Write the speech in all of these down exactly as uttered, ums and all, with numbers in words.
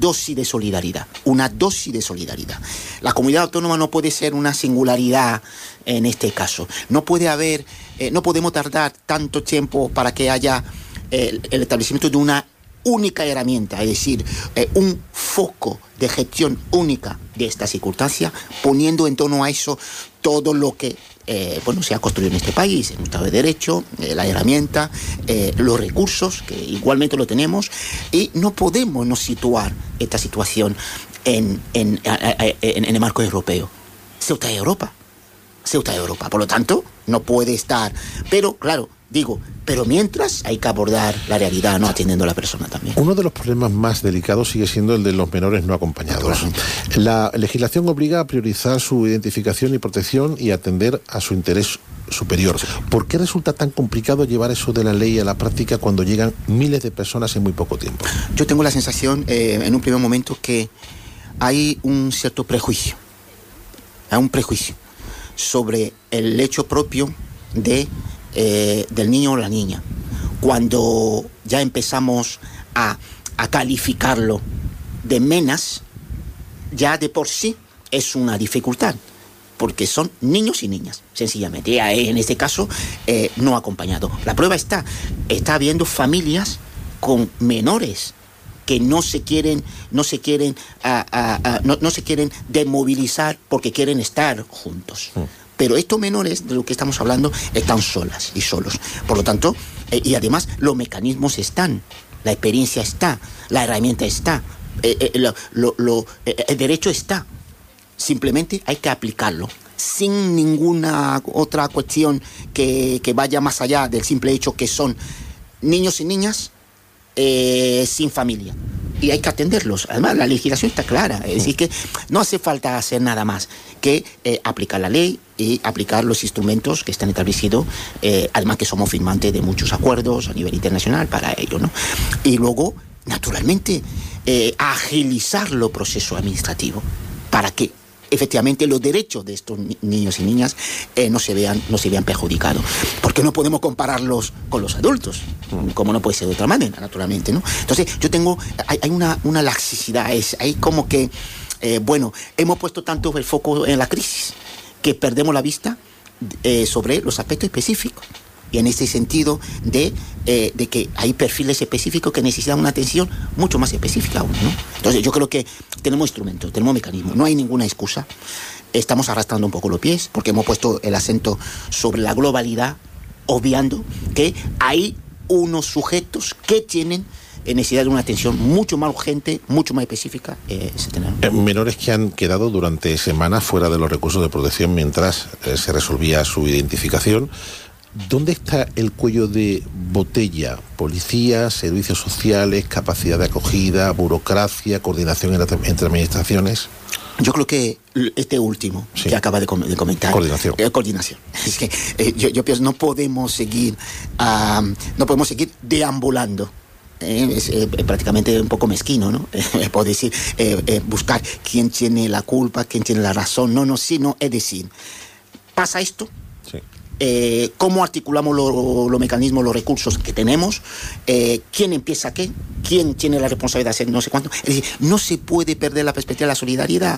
dosis de solidaridad, una dosis de solidaridad. La comunidad autónoma no puede ser una singularidad en este caso. No puede haber, eh, no podemos tardar tanto tiempo para que haya eh, el establecimiento de una única herramienta, es decir, eh, un foco de gestión única de esta circunstancia, poniendo en torno a eso todo lo que eh, bueno, se ha construido en este país, el Estado de Derecho, eh, la herramienta, eh, los recursos, que igualmente lo tenemos, y no podemos no situar esta situación en, en, en, en el marco europeo. Ceuta es Europa, Ceuta es Europa, por lo tanto, no puede estar, pero claro, digo, pero mientras hay que abordar la realidad, no atendiendo a la persona también. Uno de los problemas más delicados sigue siendo el de los menores no acompañados. La legislación obliga a priorizar su identificación y protección y atender a su interés superior. ¿Por qué resulta tan complicado llevar eso de la ley a la práctica cuando llegan miles de personas en muy poco tiempo? Yo tengo la sensación, eh, en un primer momento, que hay un cierto prejuicio, hay un prejuicio sobre el hecho propio de Eh, del niño o la niña. Cuando ya empezamos a, a calificarlo de menas, ya de por sí es una dificultad, porque son niños y niñas, sencillamente. En este caso, eh, no acompañado. La prueba está, está habiendo familias con menores que no se quieren, no se quieren, uh, uh, uh, no, no se quieren desmovilizar porque quieren estar juntos. Mm. Pero estos menores de lo que estamos hablando están solas y solos. Por lo tanto, eh, y además los mecanismos están, la experiencia está, la herramienta está, eh, eh, lo, lo, lo, eh, el derecho está. Simplemente hay que aplicarlo, sin ninguna otra cuestión que, que vaya más allá del simple hecho que son niños y niñas eh, sin familia. Y hay que atenderlos. Además, la legislación está clara. Es decir, que no hace falta hacer nada más que eh, aplicar la ley y aplicar los instrumentos que están establecidos, eh, además que somos firmantes de muchos acuerdos a nivel internacional para ello, ¿no? Y luego, naturalmente, eh, agilizar los procesos administrativos para que efectivamente los derechos de estos ni- niños y niñas eh, no se vean no se vean perjudicados, porque no podemos compararlos con los adultos, como no puede ser de otra manera, naturalmente, ¿no? Entonces yo tengo hay, hay una una laxicidad, es hay como que eh, bueno, hemos puesto tanto el foco en la crisis que perdemos la vista eh, sobre los aspectos específicos. Y en ese sentido de, eh, de que hay perfiles específicos que necesitan una atención mucho más específica aún, ¿no? Entonces yo creo que tenemos instrumentos, tenemos mecanismos, no hay ninguna excusa. Estamos arrastrando un poco los pies porque hemos puesto el acento sobre la globalidad, obviando que hay unos sujetos que tienen necesidad de una atención mucho más urgente, mucho más específica. Eh, eh, menores que han quedado durante semanas fuera de los recursos de protección mientras eh, se resolvía su identificación. ¿Dónde está el cuello de botella? Policía, servicios sociales, capacidad de acogida, burocracia, coordinación entre administraciones. Yo creo que este último sí. que acaba de, com- de comentar. Coordinación. Eh, coordinación. Es que eh, yo, yo pienso no podemos seguir, uh, no podemos seguir deambulando. Eh, es eh, prácticamente un poco mezquino, ¿no? Eh, puedo decir, eh, eh, buscar quién tiene la culpa, quién tiene la razón. No, no, sí, no. Es decir, pasa esto. Sí. Eh, cómo articulamos los lo mecanismos, los recursos que tenemos, eh, quién empieza qué, quién tiene la responsabilidad de hacer no sé cuánto. Es decir, no se puede perder la perspectiva de la solidaridad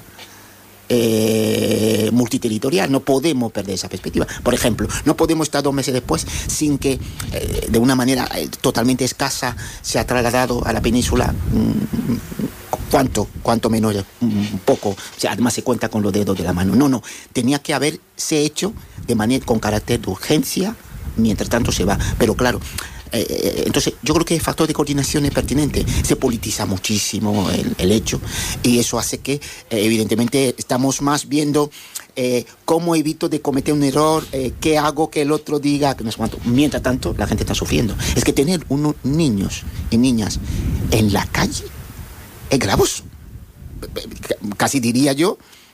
eh, multiterritorial, no podemos perder esa perspectiva. Por ejemplo, no podemos estar dos meses después sin que eh, de una manera eh, totalmente escasa se ha trasladado a la península mmm, ¿Cuánto? ¿Cuánto menos? Un poco. O sea, además se cuenta con los dedos de la mano. No, no. Tenía que haberse hecho de manera con carácter de urgencia, mientras tanto se va. Pero claro, eh, entonces yo creo que el factor de coordinación es pertinente. Se politiza muchísimo el, el hecho y eso hace que, eh, evidentemente, estamos más viendo eh, cómo evito de cometer un error, eh, qué hago que el otro diga, que no sé cuánto. Mientras tanto, la gente está sufriendo. Es que tener unos niños y niñas en la calle es gravoso. Casi diría yo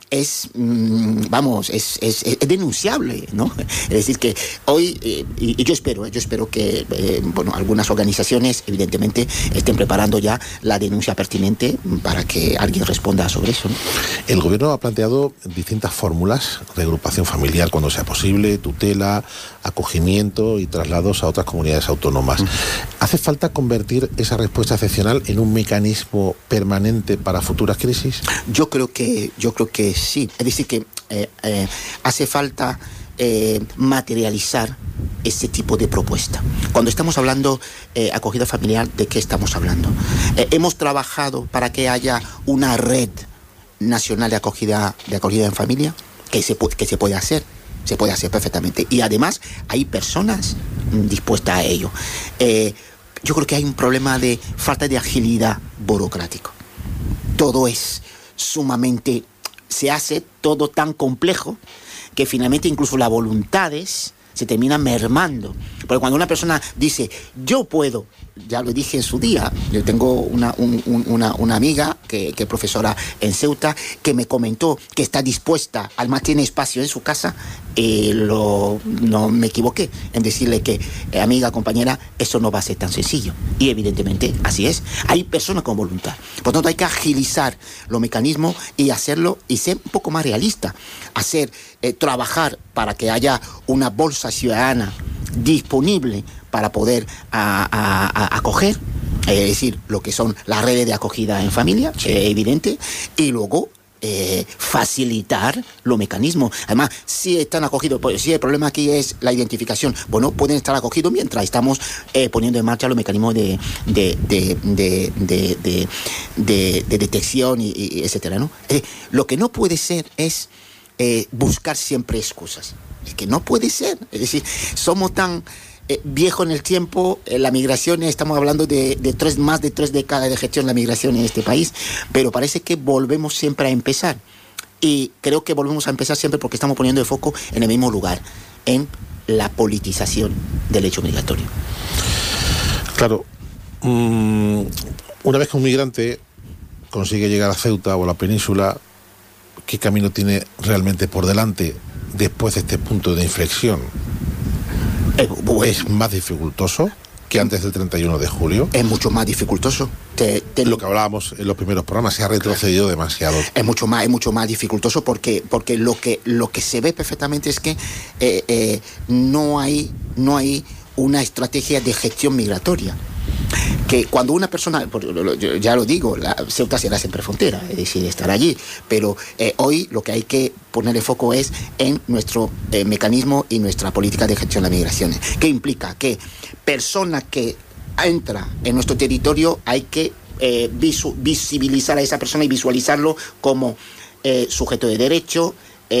es, mmm, vamos, es, es, es denunciable, ¿no? Es decir, que hoy, eh, y, y yo espero, yo espero que, eh, bueno, algunas organizaciones, evidentemente, estén preparando ya la denuncia pertinente para que alguien responda sobre eso, ¿no? El gobierno ha planteado distintas fórmulas: reagrupación familiar cuando sea posible, tutela, acogimiento y traslados a otras comunidades autónomas. ¿Hace falta convertir esa respuesta excepcional en un mecanismo permanente para futuras crisis? Yo creo que, yo creo que sí. Es decir, que eh, eh, hace falta eh, materializar ese tipo de propuesta. Cuando estamos hablando eh, acogida familiar, ¿de qué estamos hablando? Eh, hemos trabajado para que haya una red nacional de acogida, de acogida en familia, que se, que se puede hacer. Se puede hacer perfectamente. Y además hay personas dispuestas a ello. Eh, yo creo que hay un problema de falta de agilidad burocrático. Todo es sumamente... Se hace todo tan complejo que finalmente incluso las voluntades se terminan mermando. Porque cuando una persona dice, yo puedo, ya lo dije en su día, yo tengo una, un, una, una amiga que, que es profesora en Ceuta, que me comentó que está dispuesta, además tiene espacio en su casa, y lo, no me equivoqué en decirle que, eh, amiga, compañera, eso no va a ser tan sencillo. Y evidentemente así es. Hay personas con voluntad. Por tanto, hay que agilizar los mecanismos y hacerlo, y ser un poco más realista. Hacer, eh, trabajar para que haya una bolsa ciudadana disponible para poder a, a, a, acoger, es decir, lo que son las redes de acogida en familia, sí. eh, evidente, y luego eh, facilitar los mecanismos. Además, si están acogidos, pues si el problema aquí es la identificación, bueno, pueden estar acogidos mientras estamos eh, poniendo en marcha los mecanismos de, de, de, de, de, de, de, de detección y, y etcétera, ¿no? Eh, lo que no puede ser es eh, buscar siempre excusas. Es que no puede ser. Es decir, somos tan eh, viejos en el tiempo, eh, la migración, estamos hablando de, de tres, más de tres décadas de gestión de la migración en este país, pero parece que volvemos siempre a empezar. Y creo que volvemos a empezar siempre porque estamos poniendo el foco en el mismo lugar, en la politización del hecho migratorio. Claro. Mmm, una vez que un migrante consigue llegar a Ceuta o a la península, ¿qué camino tiene realmente por delante después de este punto de inflexión? Eh, bueno, ¿Es más dificultoso que antes del treinta y uno de julio? Es mucho más dificultoso. Te, te lo que hablábamos en los primeros programas, se ha retrocedido claro. demasiado. Es mucho más, es mucho más dificultoso porque, porque lo que lo que se ve perfectamente es que eh, eh, no hay no hay una estrategia de gestión migratoria. Que cuando una persona, ya lo digo, la Ceuta será siempre frontera, es decir, estará allí, pero eh, hoy lo que hay que poner el foco es en nuestro eh, mecanismo y nuestra política de gestión de las migraciones, que implica que persona que entra en nuestro territorio hay que eh, visu- visibilizar a esa persona y visualizarlo como eh, sujeto de derecho,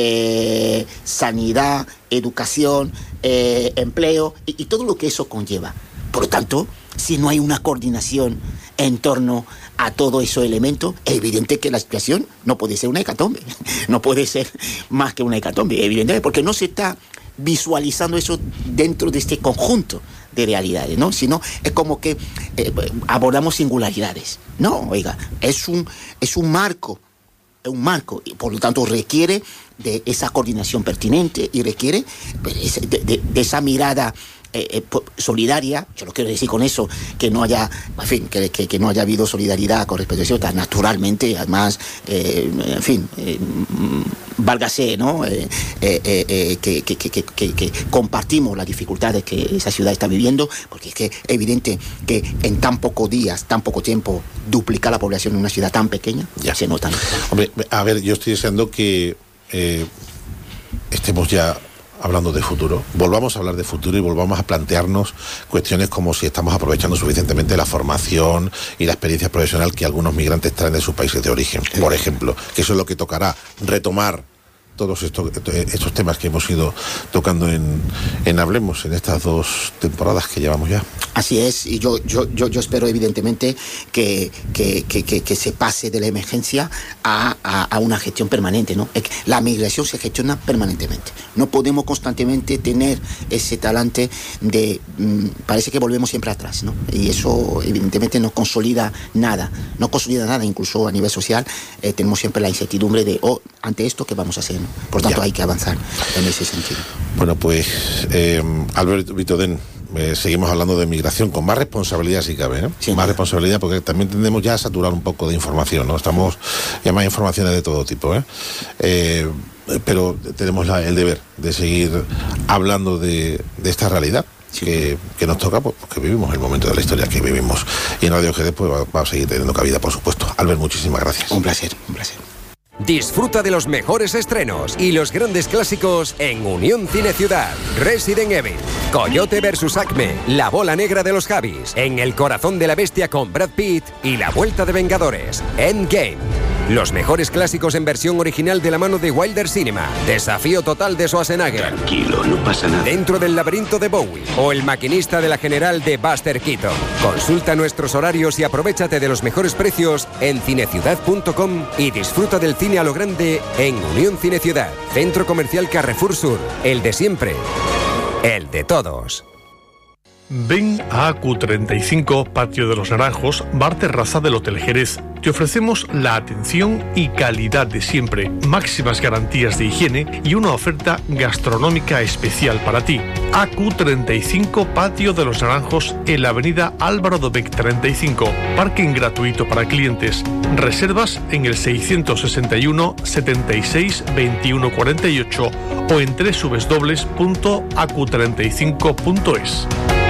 eh, sanidad, educación, eh, empleo y, y todo lo que eso conlleva. Por lo tanto, si no hay una coordinación en torno a todos esos elementos, es evidente que la situación no puede ser una hecatombe, no puede ser más que una hecatombe, evidentemente, porque no se está visualizando eso dentro de este conjunto de realidades, ¿no? Sino es como que eh, abordamos singularidades. No, oiga, es un, es un marco, es un marco, y por lo tanto requiere de esa coordinación pertinente y requiere de, de, de esa mirada Eh, eh, solidaria. Yo no quiero decir con eso que no haya, en fin, que, que, que no haya habido solidaridad con respecto a eso, naturalmente, además, eh, en fin, eh, válgase, ¿no? Eh, eh, eh, que, que, que, que, que compartimos las dificultades que esa ciudad está viviendo, porque es que es evidente que en tan pocos días, tan poco tiempo, duplicar la población en una ciudad tan pequeña, ya se nota. Hombre, a ver, yo estoy deseando que eh, estemos ya hablando de futuro, volvamos a hablar de futuro y volvamos a plantearnos cuestiones como si estamos aprovechando suficientemente la formación y la experiencia profesional que algunos migrantes traen de sus países de origen, por ejemplo, que eso es lo que tocará, retomar todos estos, estos temas que hemos ido tocando en, en Hablemos en estas dos temporadas que llevamos ya. Así es, y yo yo yo, yo espero evidentemente que, que, que, que, que se pase de la emergencia a, a, a una gestión permanente, ¿no? La migración se gestiona permanentemente. No podemos constantemente tener ese talante de mmm, parece que volvemos siempre atrás, ¿no? Y eso evidentemente no consolida nada, no consolida nada, incluso a nivel social eh, tenemos siempre la incertidumbre de, oh, ante esto, ¿qué vamos a hacer? ¿no? Por tanto, ya. Hay que avanzar en ese sentido. Bueno, pues, eh, Albert Vitodén, eh, seguimos hablando de migración con más responsabilidad, si cabe, ¿eh? Sí, más claro. responsabilidad, porque también tendemos ya a saturar un poco de información, ¿no? Estamos ya más informaciones de todo tipo, ¿eh? eh pero tenemos la, el deber de seguir hablando de, de esta realidad. Sí. Que, que nos toca, pues, porque vivimos el momento de la historia que vivimos. Y en Radio Jerez pues, va, va a seguir teniendo cabida, por supuesto. Albert, muchísimas gracias. Un placer, un placer. Disfruta de los mejores estrenos y los grandes clásicos en Unión Cine Ciudad. Resident Evil, Coyote versus Acme, La bola negra de los Javis, En el corazón de la bestia con Brad Pitt y La vuelta de Vengadores, Endgame. Los mejores clásicos en versión original de la mano de Wilder Cinema. Desafío total de Schwarzenegger. Tranquilo, no pasa nada. Dentro del laberinto de Bowie. O El maquinista de la general de Buster Keaton. Consulta nuestros horarios y aprovéchate de los mejores precios en cineciudad punto com y disfruta del cine a lo grande en Unión Cine Ciudad. Centro Comercial Carrefour Sur. El de siempre. El de todos. Ven a A Q treinta y cinco, Patio de los Naranjos, Bar Terraza del Hotel Jerez. Te ofrecemos la atención y calidad de siempre, máximas garantías de higiene y una oferta gastronómica especial para ti. A Q treinta y cinco, Patio de los Naranjos, en la avenida Álvaro Dobech treinta y cinco. Parking gratuito para clientes. Reservas en el seiscientos sesenta y uno, setenta y seis, veintiuno cuarenta y ocho o en doble u doble u doble u punto a q treinta y cinco punto es.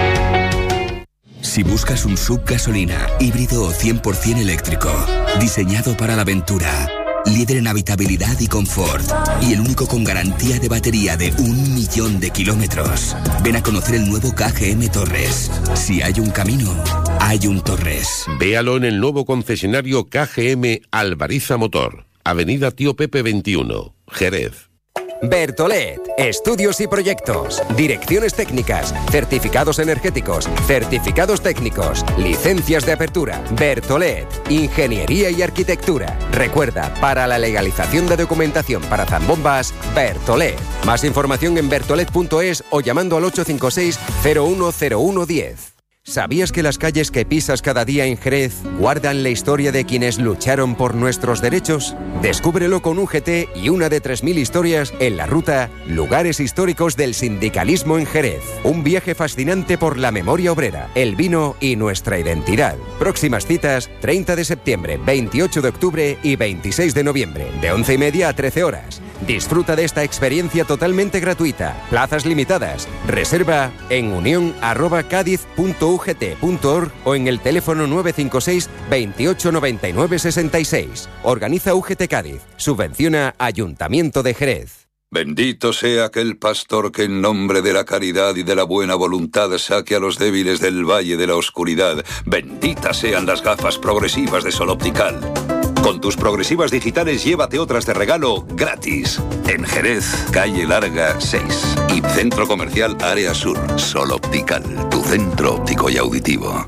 Si buscas un S U V gasolina, híbrido o cien por ciento eléctrico, diseñado para la aventura, líder en habitabilidad y confort, y el único con garantía de batería de un millón de kilómetros, ven a conocer el nuevo K G M Torres. Si hay un camino, hay un Torres. Véalo en el nuevo concesionario K G M Alvariza Motor, Avenida Tío Pepe veintiuno, Jerez. Bertolet, estudios y proyectos, direcciones técnicas, certificados energéticos, certificados técnicos, licencias de apertura. Bertolet, ingeniería y arquitectura. Recuerda, para la legalización de documentación para zambombas, Bertolet. Más información en bertolet punto es o llamando al ocho cinco seis, cero uno cero uno diez. ¿Sabías que las calles que pisas cada día en Jerez guardan la historia de quienes lucharon por nuestros derechos? Descúbrelo con un G T y una de tres mil historias en la ruta Lugares Históricos del Sindicalismo en Jerez. Un viaje fascinante por la memoria obrera, el vino y nuestra identidad. Próximas citas, treinta de septiembre, veintiocho de octubre y veintiséis de noviembre, de once y media a trece horas. Disfruta de esta experiencia totalmente gratuita. Plazas limitadas. Reserva en unión arroba cádiz punto u g t punto org o en el teléfono nueve cinco seis, veintiocho noventa y nueve sesenta y seis. Organiza U G T Cádiz. Subvenciona Ayuntamiento de Jerez. Bendito sea aquel pastor que en nombre de la caridad y de la buena voluntad saque a los débiles del valle de la oscuridad. Benditas sean las gafas progresivas de Sol Optical. Con tus progresivas digitales llévate otras de regalo gratis. En Jerez, calle Larga seis y Centro Comercial Área Sur. Sol Optical, tu centro óptico y auditivo.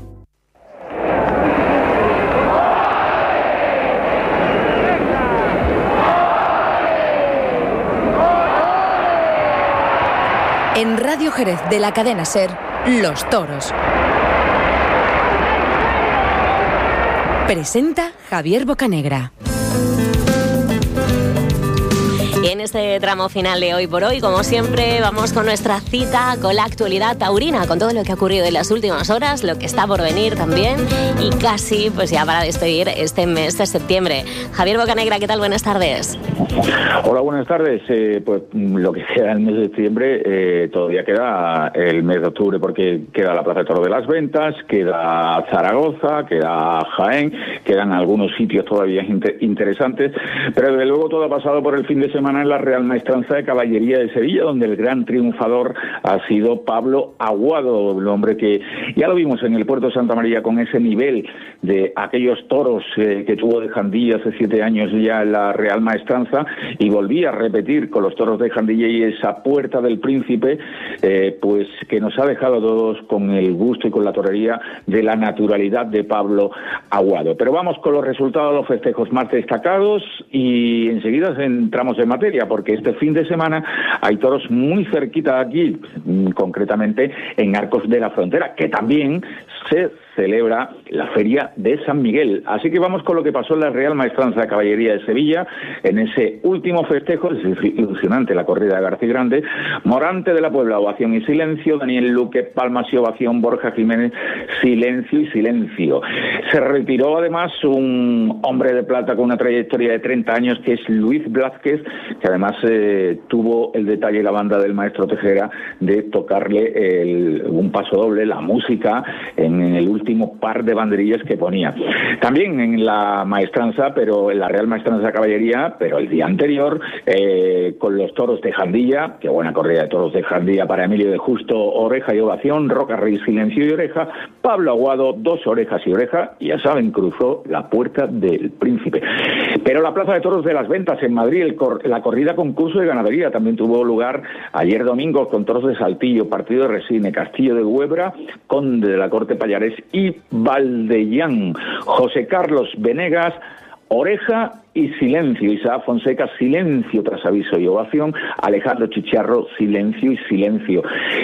En Radio Jerez de la cadena SER, Los Toros. Presenta Javier Bocanegra. Y en este tramo final de Hoy por Hoy, como siempre, vamos con nuestra cita con la actualidad taurina, con todo lo que ha ocurrido en las últimas horas, lo que está por venir también, y casi pues ya para despedir este mes de septiembre. Javier Bocanegra, ¿qué tal? Buenas tardes. Hola, buenas tardes. Eh, pues lo que queda el mes de septiembre, eh, todavía queda el mes de octubre, porque queda la Plaza de Toros de las Ventas, queda Zaragoza, queda Jaén, quedan algunos sitios todavía inter- interesantes, pero desde luego todo ha pasado por el fin de semana semana en la Real Maestranza de Caballería de Sevilla, donde el gran triunfador ha sido Pablo Aguado, el hombre que ya lo vimos en el Puerto de Santa María con ese nivel de aquellos toros eh, que tuvo de Jandilla hace siete años ya en la Real Maestranza, y volví a repetir con los toros de Jandilla y esa Puerta del Príncipe, eh, pues que nos ha dejado a todos con el gusto y con la torería de la naturalidad de Pablo Aguado. Pero vamos con los resultados de los festejos más destacados y enseguida entramos en materia, porque este fin de semana hay toros muy cerquita de aquí, concretamente en Arcos de la Frontera, que también se celebra la Feria de San Miguel. Así que vamos con lo que pasó en la Real Maestranza de Caballería de Sevilla, en ese último festejo. Es ilusionante la corrida de García Grande. Morante de la Puebla, ovación y silencio. Daniel Luque, palmas y ovación. Borja Jiménez, silencio y silencio. Se retiró además un hombre de plata con una trayectoria de treinta años, que es Luis Blázquez, que además eh, tuvo el detalle y la banda del maestro Tejera de tocarle el, un paso doble, la música, en el último par de banderillas que ponía. También en la maestranza, pero en la Real Maestranza de Caballería, pero el día anterior, eh, con los toros de Jandilla, qué buena corrida de toros de Jandilla para Emilio de Justo, oreja y ovación. Roca Rey, silencio y oreja. Pablo Aguado, dos orejas y oreja, y ya saben, cruzó la Puerta del Príncipe. Pero la Plaza de Toros de las Ventas en Madrid, el cor la corrida concurso de ganadería también tuvo lugar ayer domingo, con toros de Saltillo, Partido de Resine, Castillo de Huebra, Conde de la Corte Pallares y Valdellán. José Carlos Venegas, oreja y silencio. Isaac Fonseca, silencio tras aviso y ovación. Alejandro Chicharro, silencio y silencio.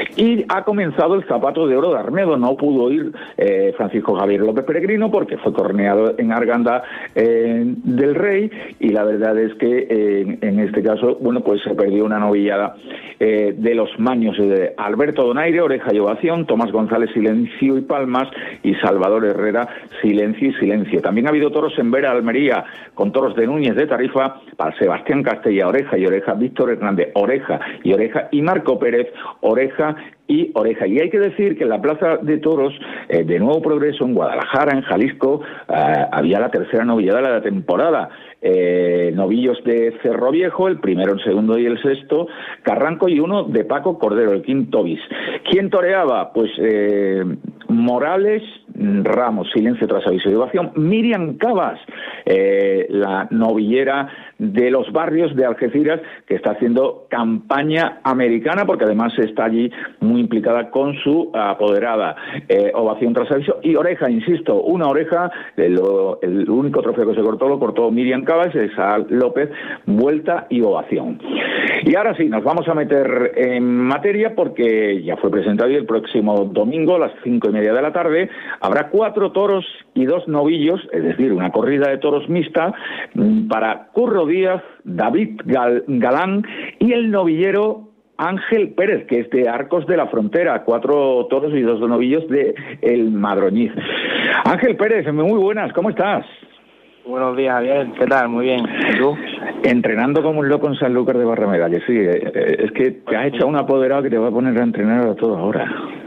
Y ha comenzado el Zapato de Oro de Armedo. No pudo ir eh, Francisco Javier López Peregrino porque fue corneado en Arganda eh, del Rey, y la verdad es que eh, en este caso, bueno, pues se perdió una novillada eh, de los Maños de Alberto Donaire, oreja y ovación. Tomás González, silencio y palmas, y Salvador Herrera, silencio y silencio. También ha habido toros en Vera, Almería, con toros de Núñez de Tarifa, para Sebastián Castella, oreja y oreja. Víctor Hernández, oreja y oreja. Y Marco Pérez, oreja y oreja. Y hay que decir que en la Plaza de Toros eh, de Nuevo Progreso, en Guadalajara, en Jalisco, eh, había la tercera novillada de la temporada. Eh, novillos de Cerro Viejo, el primero, el segundo y el sexto, Carranco, y uno de Paco Cordero, el quinto bis. ¿Quién toreaba? Pues eh, Morales Ramos, silencio tras aviso y ovación. Miriam Cabas, eh, la novillera de los barrios de Algeciras, que está haciendo campaña americana, porque además está allí muy implicada con su apoderada. Eh, ovación tras aviso y oreja, insisto, una oreja. El, el único trofeo que se cortó lo cortó Miriam Cabas, esa López, vuelta y ovación. Y ahora sí, nos vamos a meter en materia, porque ya fue presentado, y el próximo domingo a las cinco y media de la tarde habrá cuatro toros y dos novillos, es decir, una corrida de toros mixta para Curro Díaz, David Gal Galán y el novillero Ángel Pérez, que es de Arcos de la Frontera. Cuatro toros y dos novillos de El Madroñiz. Ángel Pérez, muy buenas, ¿cómo estás? Buenos días, Javier. ¿Qué tal? Muy bien. ¿Y tú? Entrenando como un loco en Sanlúcar de Barrameda, que sí, es que te has hecho un apoderado que te va a poner a entrenar a toda hora.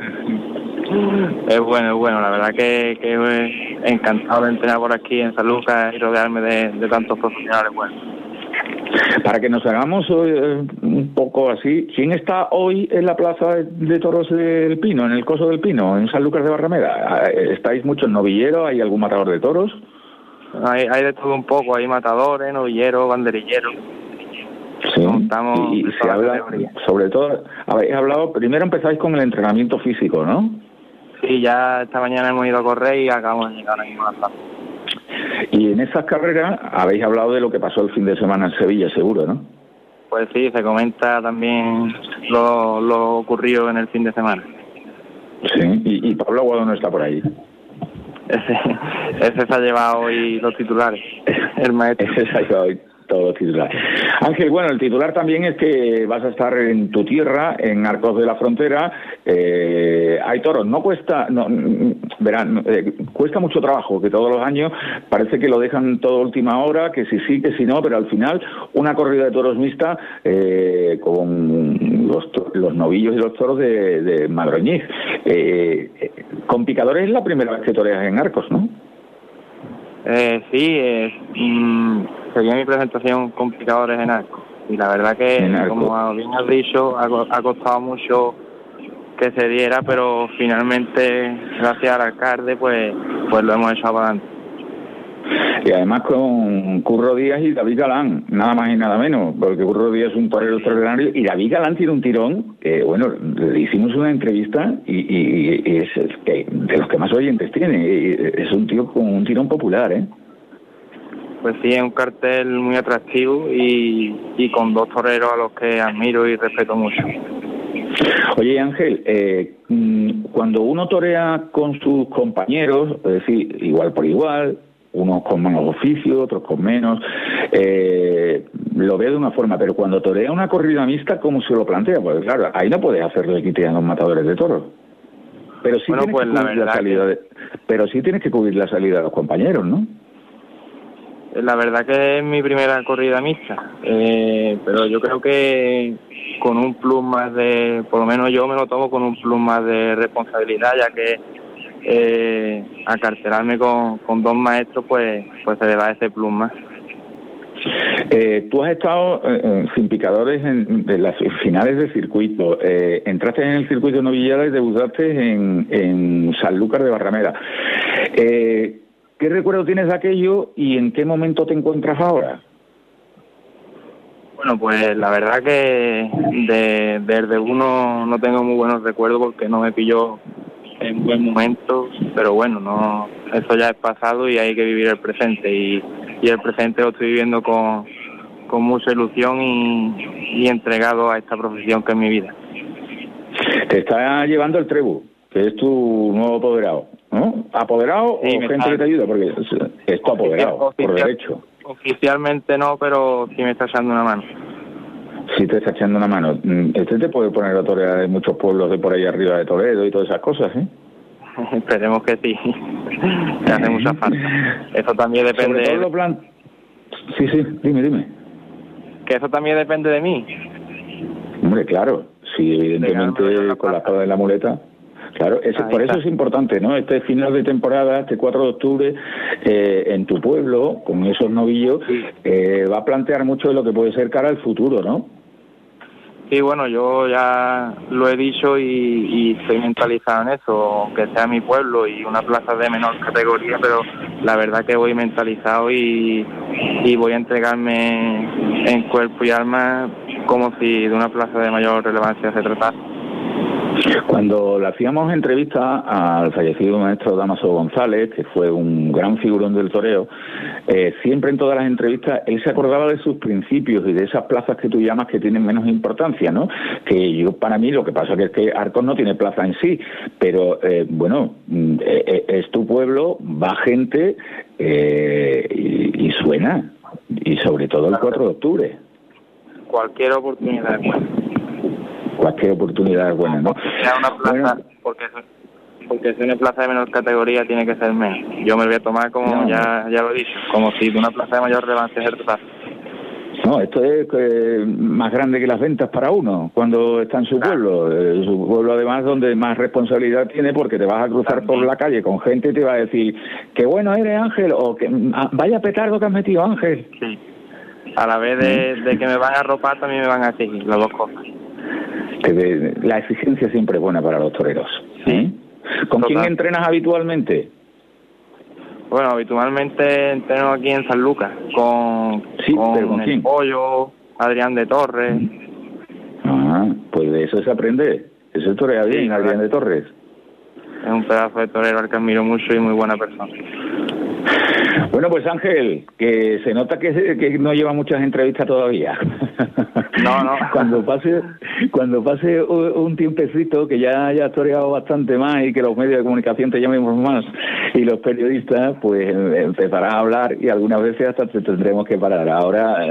Es bueno, es bueno. La verdad que, que encantado de entrenar por aquí en Sanlúcar y rodearme de, de tantos profesionales buenos. Para que nos hagamos eh, un poco así, ¿quién está hoy en la Plaza de, de Toros del Pino, en el Coso del Pino, en Sanlúcar de Barrameda? ¿Estáis muchos novilleros? ¿Hay algún matador de toros? Hay, hay de todo un poco, hay matadores, novilleros, banderilleros. Sí, y, y se habla, sobre todo, habéis hablado, primero empezáis con el entrenamiento físico, ¿no? Sí, ya esta mañana hemos ido a correr y acabamos de llegar aquí a la plaza. Y en esas carreras habéis hablado de lo que pasó el fin de semana en Sevilla, seguro, ¿no? Pues sí, se comenta también lo, lo ocurrido en el fin de semana. Sí, y, y Pablo Aguado no está por ahí. Ese, ese se ha llevado hoy los titulares, el maestro. Ese se ha llevado hoy todos los titulares. Ángel, bueno, el titular también es que vas a estar en tu tierra, en Arcos de la Frontera. Eh, hay toros, no cuesta, no, verán, eh, cuesta mucho trabajo, que todos los años parece que lo dejan todo a última hora, que si sí, que si no, pero al final una corrida de toros mixta eh, con los, los novillos y los toros de, de Madroñiz. Eh, con picadores es la primera vez que toreas en Arcos, ¿no? Eh, sí, eh, mmm, sería mi presentación con picadores en Arcos. y la verdad que, como bien has dicho, ha, ha costado mucho que se diera, pero finalmente, gracias al alcalde, pues, pues lo hemos echado para adelante. Y además con Curro Díaz y David Galán, nada más y nada menos, porque Curro Díaz es un torero extraordinario y David Galán tiene un tirón, que bueno, le hicimos una entrevista y, y, y es, es que de los que más oyentes tiene, y es un tío con un tirón popular, ¿eh? Pues sí, es un cartel muy atractivo y, y con dos toreros a los que admiro y respeto mucho. Oye, Ángel, eh, cuando uno torea con sus compañeros, es decir, igual por igual, unos con más oficio, otros con menos, eh, lo veo de una forma, pero cuando torea una corrida mixta, ¿cómo se lo plantea? Pues claro, ahí no puedes hacerlo de quite a los matadores de toros. Pero sí, bueno, tienes pues que cubrir la, la salida que... de, pero sí tienes que cubrir la salida de los compañeros, ¿no? La verdad que es mi primera corrida mixta, eh, pero yo creo que con un plus más de, por lo menos yo me lo tomo con un plus más de responsabilidad, ya que eh, acarcelarme con, con dos maestros, pues pues se le da ese plus más. Eh, tú has estado eh, sin picadores en, en las finales del circuito, eh, entraste en el circuito de novillada y debutaste en, en Sanlúcar de Barrameda. Eh, ¿Qué recuerdo tienes de aquello y en qué momento te encuentras ahora? Bueno, pues la verdad que de, desde uno no tengo muy buenos recuerdos porque no me pilló en buen momento, pero bueno, no, eso ya es pasado y hay que vivir el presente y, y el presente lo estoy viviendo con, con mucha ilusión y, y entregado a esta profesión que es mi vida. Te está llevando el Trebu, que es tu nuevo apoderado, ¿no? ¿Apoderado sí, o gente está... que te ayuda? Porque es tu apoderado, Oficial, por derecho. Oficialmente no, pero sí me está echando una mano. Sí te está echando una mano. Este te puede poner a torear en muchos pueblos de por ahí arriba de Toledo y todas esas cosas, ¿eh? Esperemos que sí. Me hace mucha falta. Eso también depende... Sobre todo lo plan... Sí, sí, dime, dime. Que eso también depende de mí. Hombre, claro. Sí, evidentemente la con la espada de la muleta... Claro, es, por eso es importante, ¿no? Este final de temporada, este cuatro de octubre, eh, en tu pueblo, con esos novillos, eh, va a plantear mucho de lo que puede ser cara al futuro, ¿no? Sí, bueno, yo ya lo he dicho y, y estoy mentalizado en eso, aunque sea mi pueblo y una plaza de menor categoría, pero la verdad que voy mentalizado y, y voy a entregarme en cuerpo y alma como si de una plaza de mayor relevancia se tratase. Cuando le hacíamos entrevista al fallecido maestro Dámaso González, que fue un gran figurón del toreo, eh, siempre en todas las entrevistas él se acordaba de sus principios y de esas plazas que tú llamas que tienen menos importancia, ¿no? Que yo, para mí, lo que pasa que es que Arcos no tiene plaza en sí, pero eh, bueno, eh, es tu pueblo, va gente eh, y, y suena, y sobre todo el cuatro de octubre. Cualquier oportunidad es buena. Cualquier oportunidad es buena, ¿no? Sea una plaza, bueno, porque porque si una plaza de menor categoría tiene que ser menos. Yo me lo voy a tomar como, no, ya ya lo he dicho, como si de una plaza de mayor relevancia se tratase. No, esto es eh, más grande que las ventas para uno cuando está en su claro. pueblo. Eh, su pueblo, además, donde más responsabilidad tiene, porque te vas a cruzar También. por la calle con gente y te va a decir, qué bueno eres, Ángel, o que ah, vaya petardo que has metido, Ángel. Sí. A la vez de, de que me van a arropar, también me van a exigir, las dos cosas. Que de, la exigencia siempre es buena para los toreros. ¿Sí? ¿Con Total. quién entrenas habitualmente? Bueno, habitualmente entreno aquí en San Lucas, con, sí, con, pero ¿con el quién? Pollo, Adrián de Torres. Ah, pues de eso se aprende. Eso torea bien, sí, Adrián de Torres. Es un pedazo de torero al que admiro mucho y muy buena persona. Bueno, pues Ángel, que se nota que, que no lleva muchas entrevistas todavía. No, no. Cuando pase cuando pase un tiempecito, que ya hayas toreado bastante más y que los medios de comunicación te llamemos más y los periodistas, pues empezarás a hablar y algunas veces hasta te tendremos que parar. Ahora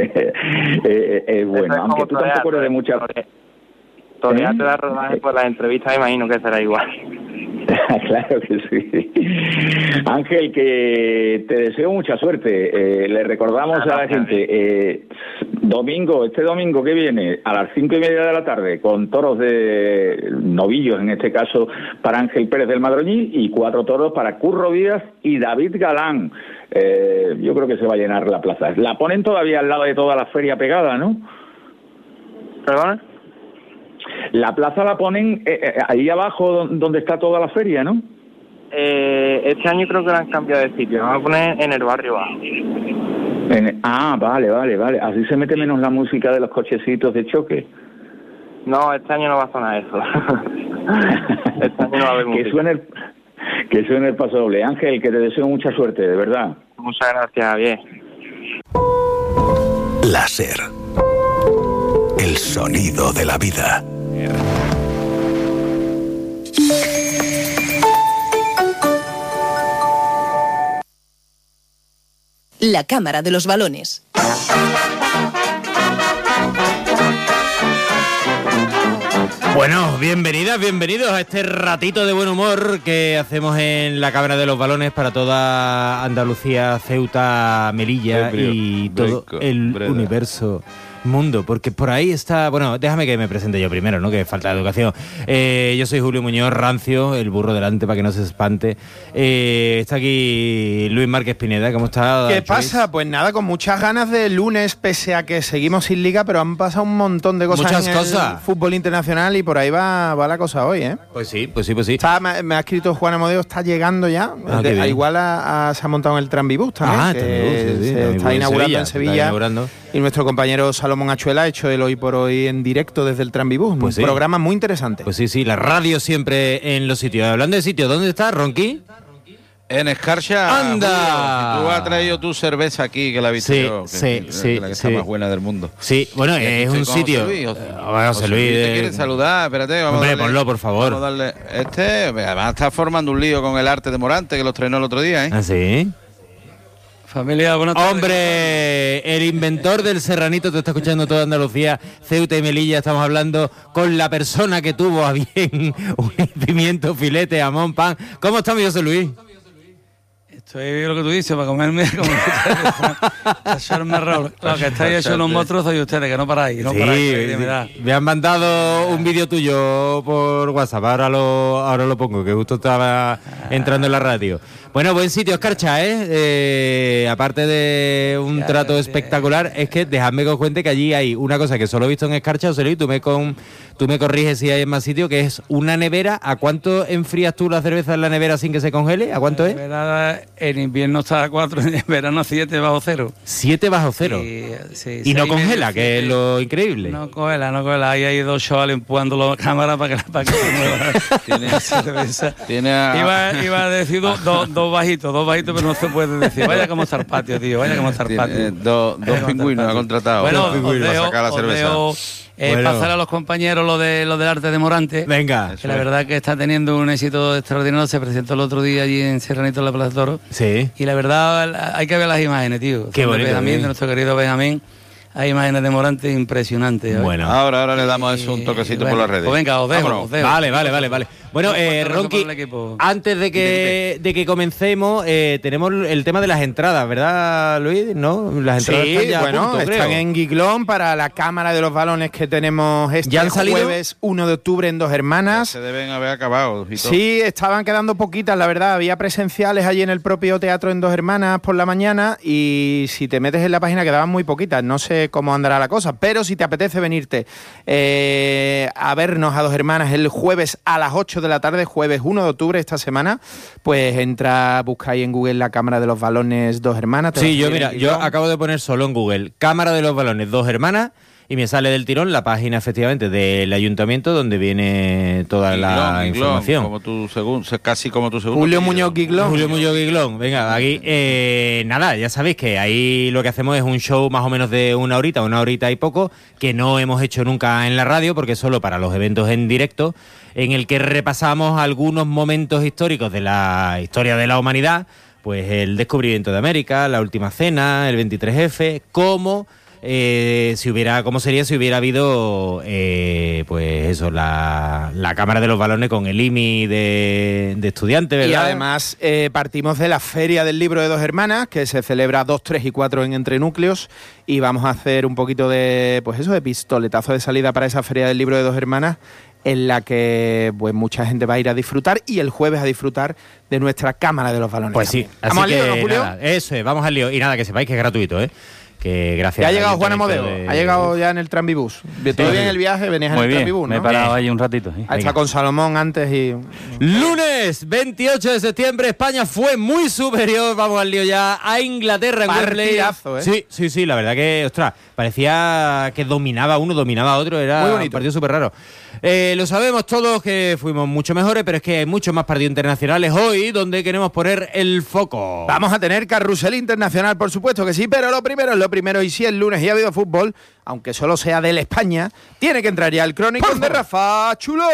es, es bueno, es aunque tú torear, tampoco eres de muchas... Torear ¿Eh? te da rodaje por las entrevistas, imagino que será igual. Claro que sí. Ángel, que te deseo mucha suerte. Eh, le recordamos ah, a la gente, eh, Domingo, este domingo que viene, a las cinco y media de la tarde, con toros de novillos, en este caso para Ángel Pérez del Madroñí, y cuatro toros para Curro Díaz y David Galán. Eh, yo creo que se va a llenar la plaza. La ponen todavía al lado de toda la feria pegada, ¿no? ¿Perdón? La plaza la ponen eh, eh, ahí abajo donde está toda la feria, ¿no? Eh, este año creo que la han cambiado de sitio. Vamos a poner en el barrio bajo. En, ah, vale, vale, vale. Así se mete menos la música de los cochecitos de choque. No, este año no va a sonar eso. Este año no va a haber música. Que suene el, que suene el paso doble. Ángel, que te deseo mucha suerte, de verdad. Muchas gracias, Javier. Láser. El sonido de la vida. La Cámara de los Balones. Bueno, bienvenidas, bienvenidos a este ratito de buen humor que hacemos en la Cámara de los Balones para toda Andalucía, Ceuta, Melilla y todo el universo mundo, porque por ahí está... Bueno, déjame que me presente yo primero, ¿no? Que falta de educación. Eh, yo soy Julio Muñoz, rancio, el burro delante para que no se espante. Eh, está aquí Luis Márquez Pineda, ¿cómo está? ¿Qué Luis? pasa? Pues nada, con muchas ganas de lunes, pese a que seguimos sin liga, pero han pasado un montón de cosas Muchas en cosas. el fútbol internacional y por ahí va, va la cosa hoy, ¿eh? Pues sí, pues sí, pues sí. Está, me, me ha escrito Juan Amodeo, está llegando ya. Ah, de, qué bien. igual a, a, se ha montado en el Tranvibús también, Ah, que Tranvibús, sí, sí, se Tranvibús está en inaugurando Sevilla, en se está Sevilla. inaugurando. Y nuestro compañero Salomón Achuela ha hecho el Hoy por Hoy en directo desde el Tranvibús. Pues un sí. programa muy interesante. Pues sí, sí, la radio siempre en los sitios. Hablando de sitios, ¿dónde está, Ronqui? En Escarcha. ¡Anda! Julio, si tú has traído tu cerveza aquí, que la he visto Sí, yo, que, sí, que, sí, que la que sí. está más buena del mundo. Sí, bueno, Y aquí es estoy un con sitio. José Luis, José- Eh, José José Luis, Luis, ¿te eh, quieres saludar? Espérate, vamos Hombre, a darle, ponlo, por favor. Vamos a darle este, además está formando un lío con el arte de Morante, que los estrenó el otro día, ¿eh? ¿Ah, sí? Familia, buenas tardes. Hombre, el inventor del serranito te está escuchando toda Andalucía, Ceuta y Melilla. Estamos hablando con la persona que tuvo a bien un pimiento, filete, jamón, pan. ¿Cómo está mi José Luis? Estoy lo que tú dices, para comerme como para echarme rol. Lo que estáis hechos unos monstruos sois ustedes, que no paráis, no Sí, paráis. que me da. me han mandado un vídeo tuyo por WhatsApp, ahora lo, ahora lo pongo, que justo estaba entrando en la radio. Bueno, buen sitio, Escarcha, ¿eh? eh aparte de un trato espectacular, es que dejadme que os cuente que allí hay una cosa que solo he visto en Escarcha, José Luis, tú me, con, tú me corriges si hay en más sitio, que es una nevera. ¿A cuánto enfrías tú la cerveza en la nevera sin que se congele? ¿A cuánto es? Verá, en invierno está a cuatro, en verano a siete bajo cero. siete bajo cero. Sí, sí, y no seis congela, meses, que es lo increíble. No congela, no congela. Ahí hay dos chavales empujando la cámara para que, para que se mueva. Tiene, cerveza. tiene a... Iba, iba a decir dos do, do bajitos, dos bajitos, pero no se puede decir. Vaya como está el patio, tío, vaya como está el patio. Tiene, eh, dos dos pingüinos ha contratado. Bueno, dos pingüinos os para dejo, sacar la os cerveza. dejo, eh, Bueno. pasar a los compañeros lo de lo del arte de Morante. Venga. Que la verdad que está teniendo un éxito extraordinario. Se presentó el otro día allí en Serranito, en la Plaza de Toro. Sí. Y la verdad, hay que ver las imágenes, tío. Qué Son de bonito, Benjamín, sí. de nuestro querido Benjamín. Hay imágenes de Morante impresionantes. ¿eh? Bueno. Ahora, ahora le damos eso un toquecito bueno, por las redes. Pues venga, os dejo, Vámonos. os dejo. Vale, vale, vale, vale. Bueno, eh, Fuerte abrazo Ronqui, para el equipo. antes de que, de que comencemos, eh, tenemos el tema de las entradas, ¿verdad, Luis? ¿No? Las entradas Sí, están ya a bueno, punto, están creo. en Guiglón para la Cámara de los Balones que tenemos este ¿Ya han salido? jueves uno de octubre en Dos Hermanas. Se deben haber acabado. Y todo. Sí, estaban quedando poquitas, la verdad. Había presenciales allí en el propio teatro en Dos Hermanas por la mañana y si te metes en la página quedaban muy poquitas. No sé cómo andará la cosa, pero si te apetece venirte eh, a vernos a Dos Hermanas el jueves a las ocho de la tarde, jueves uno de octubre esta semana, pues entra, busca ahí en Google la Cámara de los Balones Dos Hermanas. te Sí, vas a yo ir mira, en yo Guiglón. acabo de poner solo en Google Cámara de los Balones Dos Hermanas y me sale del tirón la página efectivamente del ayuntamiento donde viene toda la Guiglón, Guiglón, información. Como tu segundo, casi como tu segundo. Julio apellido. Muñoz Guiglón. Julio Muñoz Guiglón, venga, aquí, eh, nada, ya sabéis que ahí lo que hacemos es un show más o menos de una horita, una horita y poco, que no hemos hecho nunca en la radio, porque es solo para los eventos en directo, en el que repasamos algunos momentos históricos de la historia de la humanidad, pues el descubrimiento de América, la última cena, el veintitrés efe, como eh, si hubiera, cómo sería si hubiera habido, eh, pues eso, la, la cámara de los balones con el I M I de, de estudiantes, ¿verdad? Y además eh, partimos de la Feria del Libro de Dos Hermanas, que se celebra dos, tres y cuatro en Entre Núcleos, y vamos a hacer un poquito de, pues eso, de pistoletazo de salida para esa Feria del Libro de Dos Hermanas, en la que pues mucha gente va a ir a disfrutar y el jueves a disfrutar de nuestra cámara de los balones. Pues sí, así ¿Vamos al lío, que, no, Julio? nada, eso es, vamos al lío. Y nada, que sepáis que es gratuito, ¿eh? Que gracias. Ya ha al llegado Juan Ayuntamiento Amodeo, de- ha llegado ya en el tranvibús. Todo bien el viaje, venías en el tranvibús, ¿no? me he parado ahí un ratito. Sí. Ahí está con Salomón antes y... Lunes veintiocho de septiembre, España fue muy superior, vamos al lío ya, a Inglaterra en Wembley. Partidazo, ¿eh? Sí, sí, sí, la verdad que, ostras, parecía que dominaba uno, dominaba otro, era Muy bonito. un partido súper raro. Eh, lo sabemos todos que fuimos mucho mejores, pero es que hay muchos más partidos internacionales hoy donde queremos poner el foco. Vamos a tener carrusel internacional, por supuesto que sí, pero lo primero es lo primero, y si es lunes y ha habido fútbol, aunque solo sea del España, tiene que entrar ya el crónico de Rafa Chulón.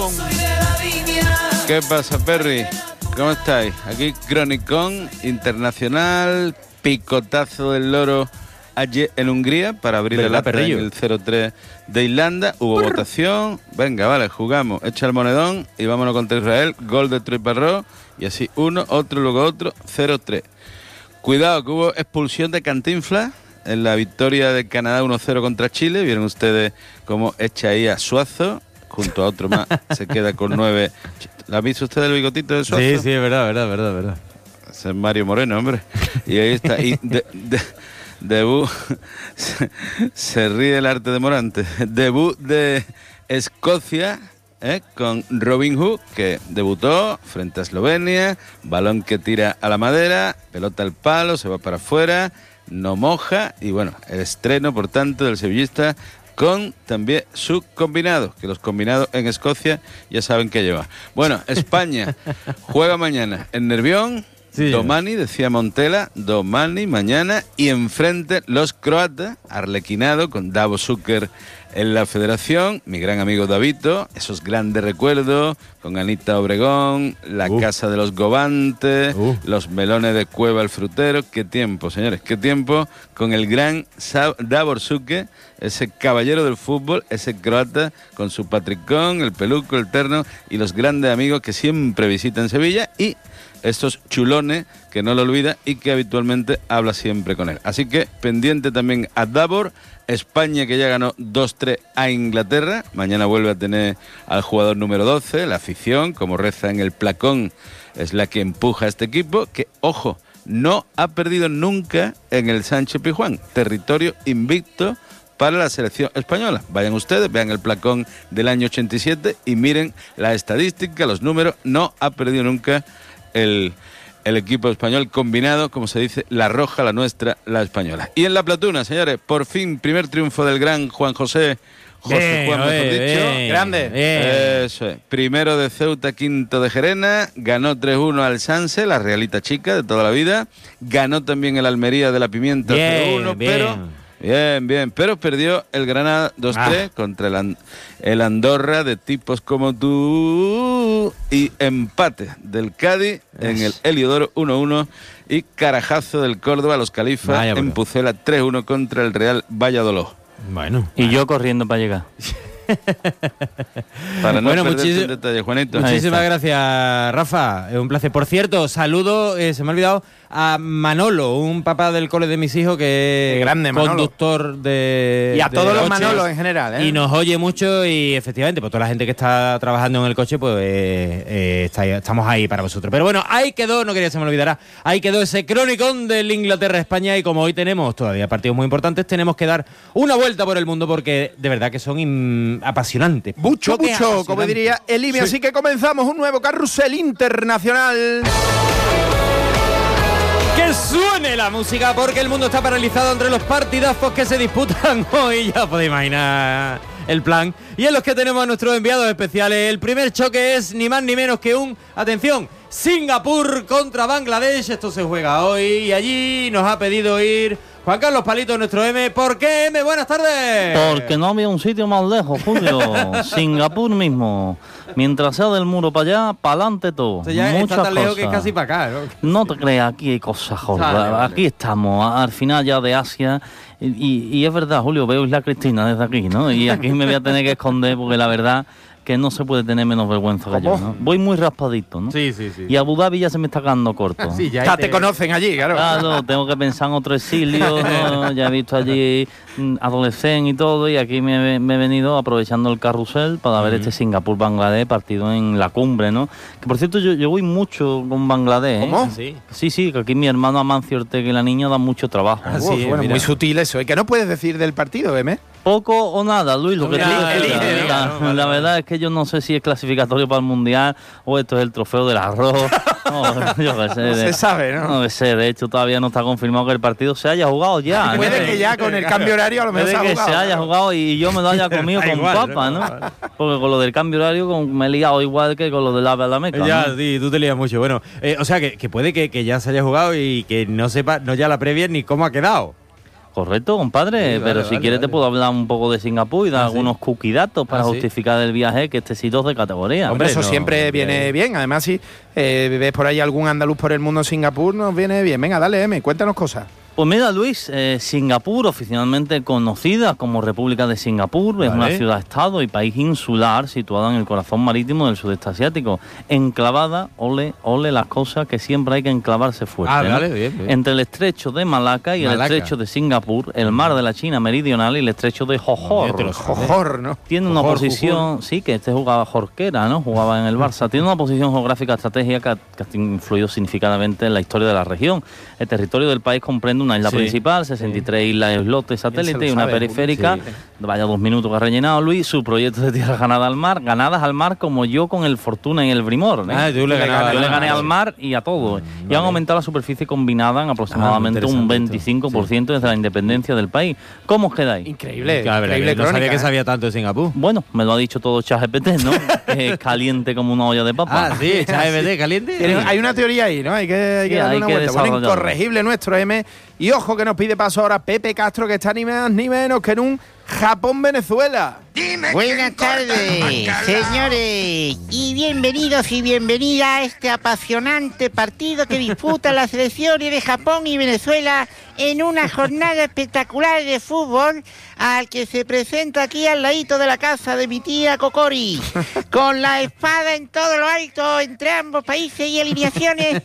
¿Qué pasa, Perry? ¿Cómo estáis? Aquí Cronicón Internacional, picotazo del loro ayer en Hungría para abrir el ¿Verdad, acta en perrillo? el cero tres de Irlanda. Hubo votación. Venga, vale, jugamos. Echa el monedón y vámonos contra Israel. Gol de Troy Parrot y así uno, otro, luego otro, cero tres. Cuidado que hubo expulsión de Cantinflas en la victoria de Canadá uno cero contra Chile. Vieron ustedes cómo echa ahí a Suazo junto a otro más. Se queda con nueve. ¿La ha visto usted el bigotito de Suazo? Sí, sí, es verdad, verdad, verdad, verdad. Ese es Mario Moreno, hombre. Y ahí está. Y de, de- debut. Se, se ríe el arte de Morante. Debut de Escocia, ¿eh? Con Robin Hood, que debutó frente a Eslovenia. Balón que tira a la madera. Pelota al palo, se va para afuera. No moja. Y bueno, el estreno, por tanto, del sevillista con también su combinado, que los combinados en Escocia ya saben que lleva. Bueno, España juega mañana en Nervión. Sí, Domani, decía Montela, Domani mañana, y enfrente los croatas, arlequinado con Davo Zucker en la federación, mi gran amigo Davito, esos grandes recuerdos con Anita Obregón, la Uh. casa de los Gobantes, Uh. los melones de Cueva el frutero. Qué tiempo, señores, qué tiempo con el gran Sa- Davor Zucker, ese caballero del fútbol, ese croata con su patricón, el peluco, el terno y los grandes amigos que siempre visitan Sevilla, y estos chulones que no lo olvida y que habitualmente habla siempre con él. Así que pendiente también a Davor. España, que ya ganó dos tres a Inglaterra. Mañana vuelve a tener al jugador número doce. La afición, como reza en el placón, es la que empuja a este equipo, que, ojo, no ha perdido nunca en el Sánchez Pizjuán. Territorio invicto para la selección española. Vayan ustedes, vean el placón del año ochenta y siete y miren la estadística, los números. No ha perdido nunca el, el equipo español combinado, como se dice, la roja, la nuestra, la española. Y en la platuna, señores, por fin, primer triunfo del gran Juan José. José Bien, Juan, mejor oye, dicho. bien, Grande. bien. Eso es. Primero de Ceuta, quinto de Gerena. Ganó tres uno al Sanse, la Realita chica de toda la vida. Ganó también el Almería de la Pimienta Bien, cero uno, bien. pero... Bien, bien, pero perdió el Granada dos tres Ah. contra el, An- el Andorra de tipos como tú, y empate del Cádiz en el Heliodoro uno uno, y carajazo del Córdoba a los Califas Vaya, en bro. Pucela tres uno contra el Real Valladolid. Bueno. Y yo corriendo para llegar. Para no Bueno, perderte muchis- un detalle, Juanito. Ahí Muchísimas está. gracias, Rafa. Es un placer. Por cierto, saludo, eh, se me ha olvidado, a Manolo, un papá del cole de mis hijos que Qué es grande, Manolo. conductor de. Y a de todos los coches, Manolos en general, ¿eh? Y nos oye mucho y efectivamente, pues toda la gente que está trabajando en el coche, pues eh, eh, está ahí- estamos ahí para vosotros. Pero bueno, ahí quedó, no quería que se me olvidara, ahí quedó ese cronicón del Inglaterra-España, y como hoy tenemos todavía partidos muy importantes, tenemos que dar una vuelta por el mundo porque de verdad que son im- apasionantes. Mucho, Choques mucho, como apasionantes. diría el I M I. Sí. Así que comenzamos un nuevo carrusel internacional. Que suene la música porque el mundo está paralizado entre los partidazos que se disputan hoy. Ya podéis imaginar el plan. Y en los que tenemos a nuestros enviados especiales. El primer choque es ni más ni menos que un, atención, Singapur contra Bangladesh. Esto se juega hoy y allí nos ha pedido ir Juan Carlos Palito, nuestro M. ¿Por qué M? Buenas tardes. Porque no había un sitio más lejos, Julio. Singapur mismo. Mientras sea del muro para allá, para adelante todo. O sea, ya Muchas está tan cosas. lejos que es casi para acá, ¿no? No te creas, aquí hay cosas jorobas. Vale, vale. Aquí estamos, al final ya de Asia. Y, y, y es verdad, Julio, veo Isla Cristina desde aquí, ¿no? Y aquí me voy a tener que esconder porque la verdad que no se puede tener menos vergüenza que yo, ¿no? Voy muy raspadito, ¿no? Sí, sí, sí. Y Abu Dhabi ya se me está quedando corto. Sí, ya, ya te... te conocen allí, claro. Claro, tengo que pensar en otro exilio, ¿no? Ya he visto allí mm, adolescente y todo, y aquí me, me he venido aprovechando el carrusel para ver uh-huh. este Singapur-Bangladesh partido en la cumbre, ¿no? Que por cierto, yo, yo voy mucho con Bangladesh, ¿eh? ¿Cómo? Sí, sí, sí, que aquí mi hermano Amancio Ortega y la niña dan mucho trabajo. Ah, sí, bueno, muy sutil eso. ¿Y qué no puedes decir del partido, M? Poco o nada, Luis, lo que te digo es elige, la, no, vale, la vale. verdad es que yo no sé si es clasificatorio para el Mundial o esto es el trofeo del arroz. No, yo qué sé. No se sabe, ¿no? No sé, de hecho todavía no está confirmado que el partido se haya jugado ya. Puede ¿no? que ya con el cambio horario a lo mejor Puede se ha que jugado. se haya jugado y yo me lo haya comido con igual, papa, ¿no? Porque con lo del cambio horario con, me he liado igual que con lo del ave a la Meca. Ya, ¿no? sí, tú te lías mucho. Bueno, eh, o sea, que, que puede que, que ya se haya jugado y que no sepa, no ya la previa ni cómo ha quedado. Correcto, compadre, sí, pero vale, si vale, quieres vale. te puedo hablar un poco de Singapur y dar Ah, algunos sí. cookie datos para Ah, sí. justificar el viaje, que este sitio es de categoría. Hombre, eso no, siempre no, viene no. bien. Además, si eh, ves por ahí algún andaluz por el mundo en Singapur, nos viene bien. Venga, dale, M, cuéntanos cosas. Pues mira, Luis, eh, Singapur, oficialmente conocida como República de Singapur, vale. es una ciudad-estado y país insular situada en el corazón marítimo del sudeste asiático, enclavada, ole, ole las cosas que siempre hay que enclavarse fuerte, Ah, ¿no? vale, bien, bien. Entre el estrecho de Malaca y Malaca. el estrecho de Singapur, el mar de la China meridional y el estrecho de Johor. No, te lo sabes. Jojor, ¿no? Tiene una Johor, posición, Jujur. sí, que este jugaba Jorquera, ¿no? Jugaba en el Barça. Tiene una posición geográfica estratégica que ha influido significativamente en la historia de la región. El territorio del país comprende una isla Sí. principal, sesenta y tres islas islotes satélites y una sabe, periférica. sí. Vaya dos minutos que ha rellenado Luis. Su proyecto de tierra ganada al mar, ganadas al mar como yo con el Fortuna en el Brimor. ¿eh? Ah, tú le ganabas yo al le gané mar. al mar y a todo. Mm, y vale. han aumentado la superficie combinada en aproximadamente Ah, un interesante esto. veinticinco por ciento desde la independencia del país. ¿Cómo os quedáis? Increíble, Claro, increíble no sabía crónica, que ¿eh? sabía tanto de Singapur. Bueno, me lo ha dicho todo ChatGPT, ¿no? Que es caliente como una olla de papa. Ah, sí, ChatGPT caliente. Tiene- Hay una teoría ahí, ¿no? Hay que, hay que Sí, darle hay una que vuelta. Bueno, desarrollarlo. incorregible nuestro M. Y ojo que nos pide paso ahora Pepe Castro, que está ni más ni menos que en un Japón-Venezuela. Buenas tardes, señores, y bienvenidos y bienvenidas a este apasionante partido que disputan las selecciones de Japón y Venezuela en una jornada espectacular de fútbol al que se presenta aquí al ladito de la casa de mi tía Cocori, con la espada en todo lo alto entre ambos países y alineaciones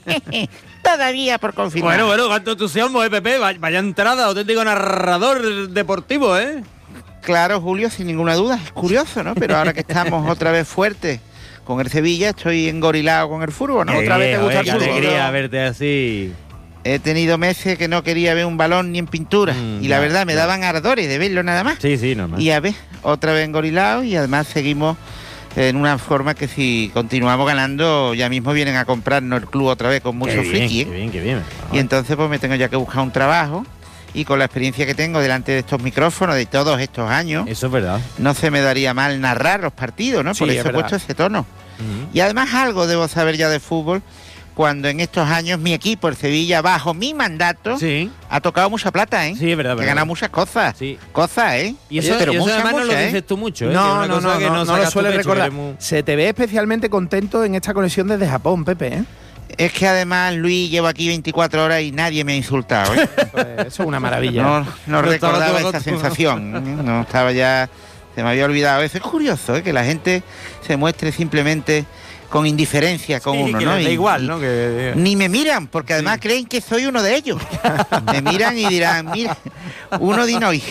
todavía por confirmar. Bueno, bueno, cuánto entusiasmo, ¿eh, Pepe? Vaya, vaya entrada, auténtico narrador deportivo, ¿eh? Claro, Julio, sin ninguna duda. Es curioso, ¿no? Pero ahora que estamos otra vez fuertes con el Sevilla, estoy engorilado con el fútbol, ¿no? Qué Otra vez te bien, gusta oye, el qué fútbol. alegría verte así. He tenido meses que no quería ver un balón ni en pintura. Mm, y la ya, verdad, me ya. daban ardores de verlo nada más. Sí, sí, normal. Y a ver, otra vez engorilado y además seguimos en una forma que si continuamos ganando, ya mismo vienen a comprarnos el club otra vez con mucho Qué bien, friki, ¿eh? qué bien, qué bien. Y entonces pues me tengo ya que buscar un trabajo y con la experiencia que tengo delante de estos micrófonos de todos estos años, Eso es verdad. no se me daría mal narrar los partidos, ¿no? Sí, Por es eso he verdad. puesto ese tono. Ujú. Y además algo debo saber ya de fútbol, cuando en estos años mi equipo, el Sevilla, bajo mi mandato, Sí, ha tocado mucha plata, ¿eh? sí, es verdad. Que verdad. gana muchas cosas. Sí. Cosas, ¿eh? Y Oye, eso, pero y eso muchas, además no lo muchas, ¿eh? dices tú mucho, ¿eh? Que es No, una no, cosa no, que no, no sacas lo tu suele pecho, recordar. que eres muy- Se te ve especialmente contento en esta conexión desde Japón, Pepe, ¿eh? Es que además, Luis, llevo aquí veinticuatro horas y nadie me ha insultado, ¿eh? Pues eso es una maravilla. No, no No estaba recordaba todo esa tú. sensación. ¿eh? No estaba ya... Se me había olvidado. Eso es curioso, ¿eh? Que la gente se muestre simplemente con indiferencia con Sí, uno, que ¿no? les da Y- igual, y- ¿no? Que... Ni me miran, porque además creen que soy uno de ellos. Me miran y dirán, mira, uno de hoy.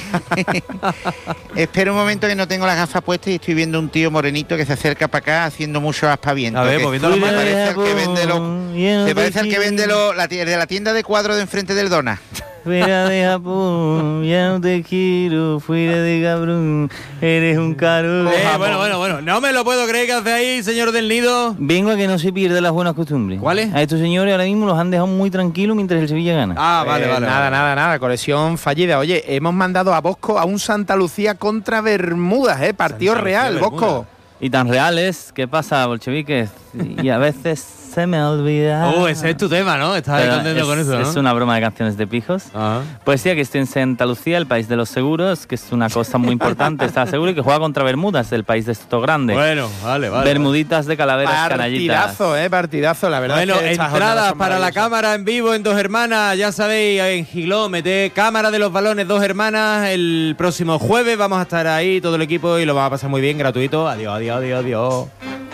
Espera un momento que no tengo las gafas puestas y estoy viendo un tío morenito que se acerca para acá haciendo mucho aspaviento. A ver, que moviendo las se manos. parece al que vende lo, se parece al que vende lo, la, tie- de la tienda de cuadros de enfrente del Dona. Fuera de Japón, ya no te quiero, fuera de cabrón, eres un caro. Eh, bueno, bueno, bueno. No me lo puedo creer que hace ahí, señor del Nido. Vengo a que no se pierda las buenas costumbres. ¿Cuáles? A estos señores ahora mismo los han dejado muy tranquilos mientras el Sevilla gana. Ah, vale, Eh, vale. Nada, vale. nada, nada. Conexión fallida. Oye, hemos mandado a Bosco a un Santa Lucía contra Bermudas, ¿eh? Partido Santa Lucía, real, Bermudas. Bosco. Y tan reales, ¿qué pasa, bolcheviques? Y a veces se me olvida. Oh, ese es tu tema, ¿no? Estás ahí contento es, con eso, ¿no? Es una broma de canciones de pijos. Ajá. Pues sí, aquí estoy en Santa Lucía, el país de los seguros, que es una cosa muy importante, estar seguro, y que juega contra Bermudas, el país de esto grande. Bueno, vale, vale. Bermuditas de calaveras canallitas. Partidazo, eh, partidazo, la verdad. Bueno, es que estas entradas jornadas son para la maravillosas. cámara en vivo en Dos Hermanas, ya sabéis, en Giló, mete cámara de los balones Dos Hermanas el próximo jueves, vamos a estar ahí todo el equipo y lo vamos a pasar muy bien, gratuito. Adiós, adiós, adiós, adiós.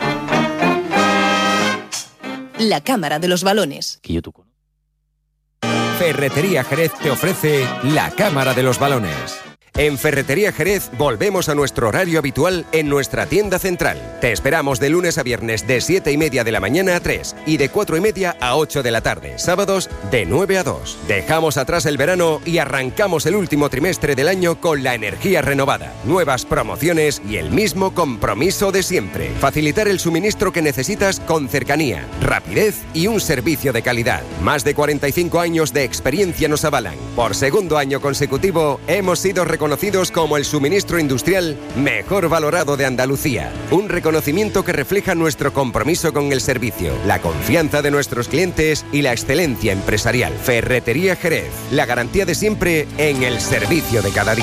La cámara de los balones. Ferretería Jerez te ofrece la cámara de los balones. En Ferretería Jerez volvemos a nuestro horario habitual en nuestra tienda central. Te esperamos de lunes a viernes de siete y media de la mañana a tres y de cuatro y media a ocho de la tarde. Sábados de nueve a dos. Dejamos atrás el verano y arrancamos el último trimestre del año con la energía renovada, nuevas promociones y el mismo compromiso de siempre. Facilitar el suministro que necesitas con cercanía, rapidez y un servicio de calidad. Más de cuarenta y cinco años de experiencia nos avalan. Por segundo año consecutivo hemos sido reconocidos Reconocidos como el suministro industrial mejor valorado de Andalucía. Un reconocimiento que refleja nuestro compromiso con el servicio, la confianza de nuestros clientes y la excelencia empresarial. Ferretería Jerez, la garantía de siempre en el servicio de cada día.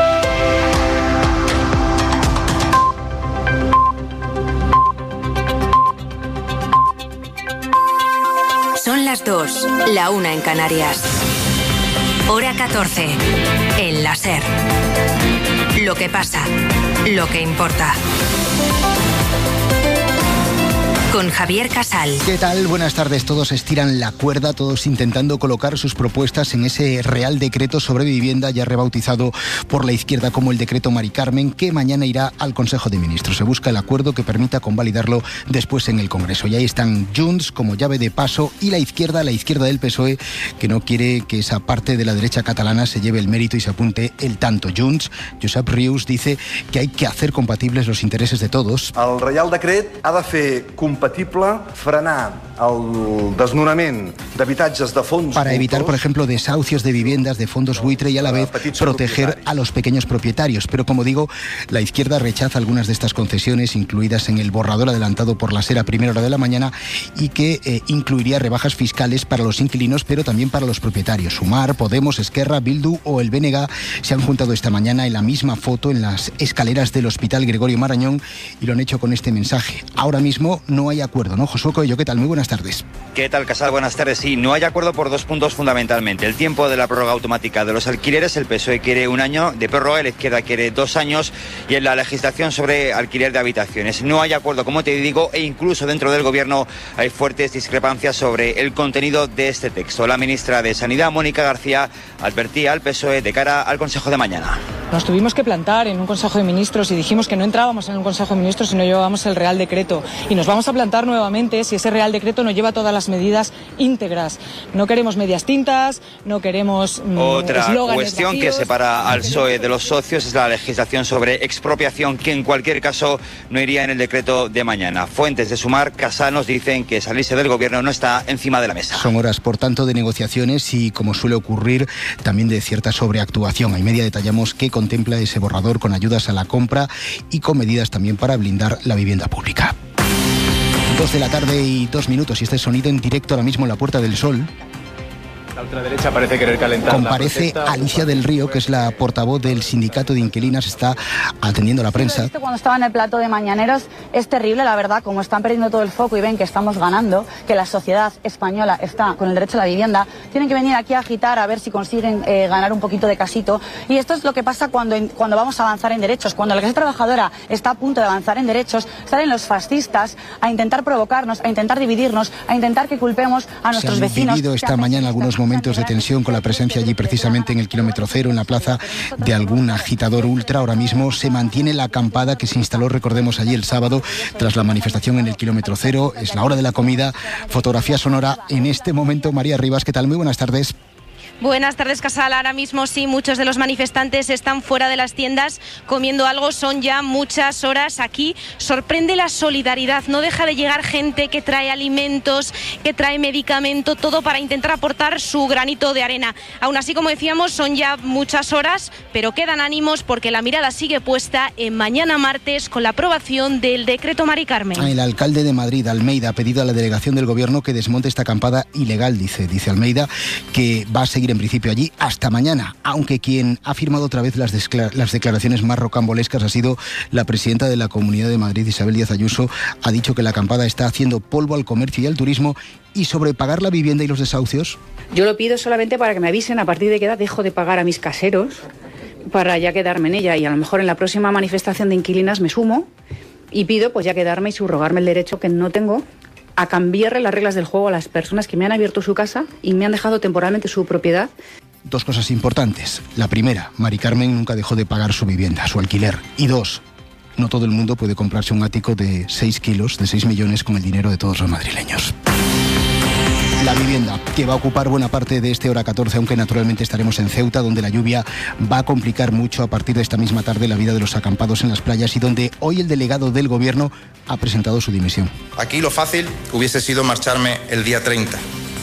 Son las dos, la una en Canarias. Hora catorce, en la SER. Lo que pasa, lo que importa. Con Javier Casal. ¿Qué tal? Buenas tardes. Todos estiran la cuerda, todos intentando colocar sus propuestas en ese Real Decreto sobre vivienda, ya rebautizado por la izquierda como el Decreto Mari Carmen, que mañana irá al Consejo de Ministros. Se busca el acuerdo que permita convalidarlo después en el Congreso. Y ahí están Junts como llave de paso y la izquierda, la izquierda del P S O E, que no quiere que esa parte de la derecha catalana se lleve el mérito y se apunte el tanto. Junts, Josep Rius, dice que hay que hacer compatibles los intereses de todos. El Real Decret ha de fer compatible frenar el desnonament d'habitatges de fons para evitar, por ejemplo, desahucios de viviendas de fondos buitre y a la vez proteger a los pequeños propietarios. Pero como digo, la izquierda rechaza algunas de estas concesiones incluidas en el borrador adelantado por la SER a primera hora de la mañana y que eh, incluiría rebajas fiscales para los inquilinos, pero también para los propietarios. Sumar, Podemos, Esquerra, Bildu o el B N G se han juntado esta mañana en la misma foto en las escaleras del Hospital Gregorio Marañón y lo han hecho con este mensaje. Ahora mismo no hay acuerdo, ¿no? Josué Coello, ¿qué tal? Muy buenas tardes. ¿Qué tal, Casal? Buenas tardes. Sí, no hay acuerdo por dos puntos fundamentalmente. El tiempo de la prórroga automática de los alquileres, el P S O E quiere un año de prórroga, la izquierda quiere dos años, y en la legislación sobre alquiler de habitaciones. No hay acuerdo, como te digo, e incluso dentro del Gobierno hay fuertes discrepancias sobre el contenido de este texto. La ministra de Sanidad, Mónica García, advertía al P S O E de cara al Consejo de mañana. Nos tuvimos que plantar en un Consejo de Ministros y dijimos que no entrábamos en un Consejo de Ministros si no llevábamos el Real Decreto. Y nos vamos a plantar nuevamente si ese Real Decreto no lleva todas las medidas íntegras. No queremos medias tintas, no queremos mmm, Otra eslóganes cuestión vacíos. que separa al P S O E de los socios es la legislación sobre expropiación, que en cualquier caso no iría en el decreto de mañana. Fuentes de Sumar, Casal, nos dicen que salirse del Gobierno no está encima de la mesa. Son horas, por tanto, de negociaciones y, como suele ocurrir, también de cierta sobreactuación. A media detallamos qué contempla ese borrador con ayudas a la compra y con medidas también para blindar la vivienda pública. Dos de la tarde y dos minutos y este sonido en directo ahora mismo en la Puerta del Sol. La ultraderecha parece querer calentar. Comparece Alicia del Río, que es la portavoz del sindicato de inquilinas, está atendiendo a la prensa. Cuando estaba en el plato de Mañaneros es terrible, la verdad, como están perdiendo todo el foco y ven que estamos ganando, que la sociedad española está con el derecho a la vivienda, tienen que venir aquí a agitar a ver si consiguen eh, ganar un poquito de casito. Y esto es lo que pasa cuando, cuando vamos a avanzar en derechos. Cuando la clase trabajadora está a punto de avanzar en derechos, salen los fascistas a intentar provocarnos, a intentar dividirnos, a intentar que culpemos a nuestros Se han vecinos. vivido esta mañana algunos momentos de tensión con la presencia allí precisamente en el kilómetro cero, en la plaza, de algún agitador ultra. Ahora mismo se mantiene la acampada que se instaló, recordemos, allí el sábado tras la manifestación en el kilómetro cero. Es la hora de la comida. Fotografía sonora en este momento. María Rivas, ¿qué tal? Muy buenas tardes. Buenas tardes, Casal. Ahora mismo sí, muchos de los manifestantes están fuera de las tiendas comiendo algo. Son ya muchas horas aquí. Sorprende la solidaridad. No deja de llegar gente que trae alimentos, que trae medicamento, todo para intentar aportar su granito de arena. Aún así, como decíamos, son ya muchas horas, pero quedan ánimos porque la mirada sigue puesta en mañana martes con la aprobación del decreto Mari Carmen. El alcalde de Madrid, Almeida, ha pedido a la delegación del gobierno que desmonte esta acampada ilegal, dice, dice Almeida, que va a seguir en principio allí hasta mañana, aunque quien ha firmado otra vez las, las declaraciones más rocambolescas ha sido la presidenta de la Comunidad de Madrid, Isabel Díaz Ayuso. Ha dicho que la acampada está haciendo polvo al comercio y al turismo. ¿Y sobre pagar la vivienda y los desahucios? Yo lo pido solamente para que me avisen a partir de qué edad dejo de pagar a mis caseros, para ya quedarme en ella, y a lo mejor en la próxima manifestación de inquilinas me sumo y pido pues ya quedarme y subrogarme el derecho que no tengo a cambiarle las reglas del juego a las personas que me han abierto su casa y me han dejado temporalmente su propiedad. Dos cosas importantes. La primera, Mari Carmen nunca dejó de pagar su vivienda, su alquiler. Y dos, no todo el mundo puede comprarse un ático de seis kilos, de seis millones, con el dinero de todos los madrileños. La vivienda, que va a ocupar buena parte de este hora catorce, aunque naturalmente estaremos en Ceuta, donde la lluvia va a complicar mucho a partir de esta misma tarde la vida de los acampados en las playas y donde hoy el delegado del gobierno ha presentado su dimisión. Aquí lo fácil hubiese sido marcharme el día treinta.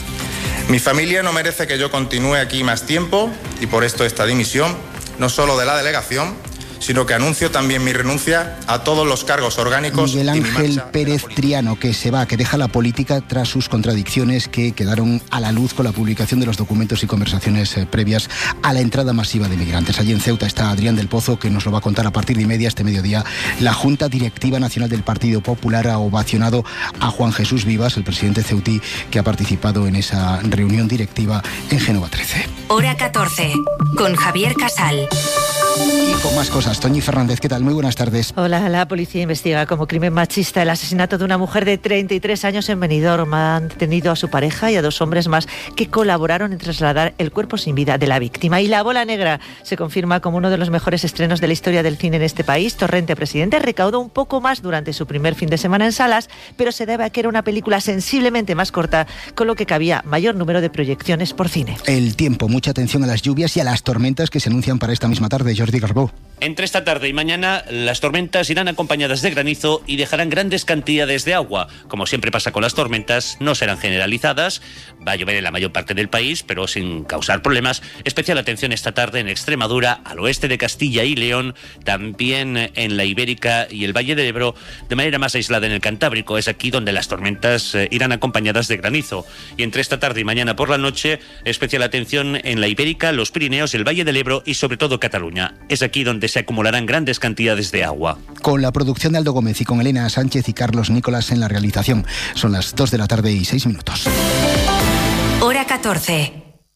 Mi familia no merece que yo continúe aquí más tiempo y por esto esta dimisión, no solo de la delegación, sino que anuncio también mi renuncia a todos los cargos orgánicos. Miguel Ángel Pérez Triano, que se va, que deja la política tras sus contradicciones que quedaron a la luz con la publicación de los documentos y conversaciones eh, previas a la entrada masiva de migrantes. Allí en Ceuta está Adrián del Pozo, que nos lo va a contar a partir de y media este mediodía. La Junta Directiva Nacional del Partido Popular ha ovacionado a Juan Jesús Vivas, el presidente ceutí, que ha participado en esa reunión directiva en Génova trece. Hora catorce, con Javier Casal. Y con más cosas, Toñi Fernández, ¿qué tal? Muy buenas tardes. Hola, la policía investiga como crimen machista el asesinato de una mujer de treinta y tres años en Benidorm. Han detenido a su pareja y a dos hombres más que colaboraron en trasladar el cuerpo sin vida de la víctima. Y La Bola Negra se confirma como uno de los mejores estrenos de la historia del cine en este país. Torrente Presidente recaudó un poco más durante su primer fin de semana en salas, pero se debe a que era una película sensiblemente más corta, con lo que cabía mayor número de proyecciones por cine. El tiempo, mucha atención a las lluvias y a las tormentas que se anuncian para esta misma tarde. Jordi Garbó. Entre esta tarde y mañana, las tormentas irán acompañadas de granizo y dejarán grandes cantidades de agua. Como siempre pasa con las tormentas, no serán generalizadas. Va a llover en la mayor parte del país, pero sin causar problemas. Especial atención esta tarde en Extremadura, al oeste de Castilla y León, también en la Ibérica y el Valle del Ebro, de manera más aislada en el Cantábrico. Es aquí donde las tormentas eh, irán acompañadas de granizo. Y entre esta tarde y mañana por la noche, especial atención en la Ibérica, los Pirineos, el Valle del Ebro y sobre todo Cataluña. Es aquí donde se acumularán grandes cantidades de agua. Con la producción de Aldo Gómez y con Elena Sánchez y Carlos Nicolás en la realización. Son las dos de la tarde y seis minutos. Hora catorce.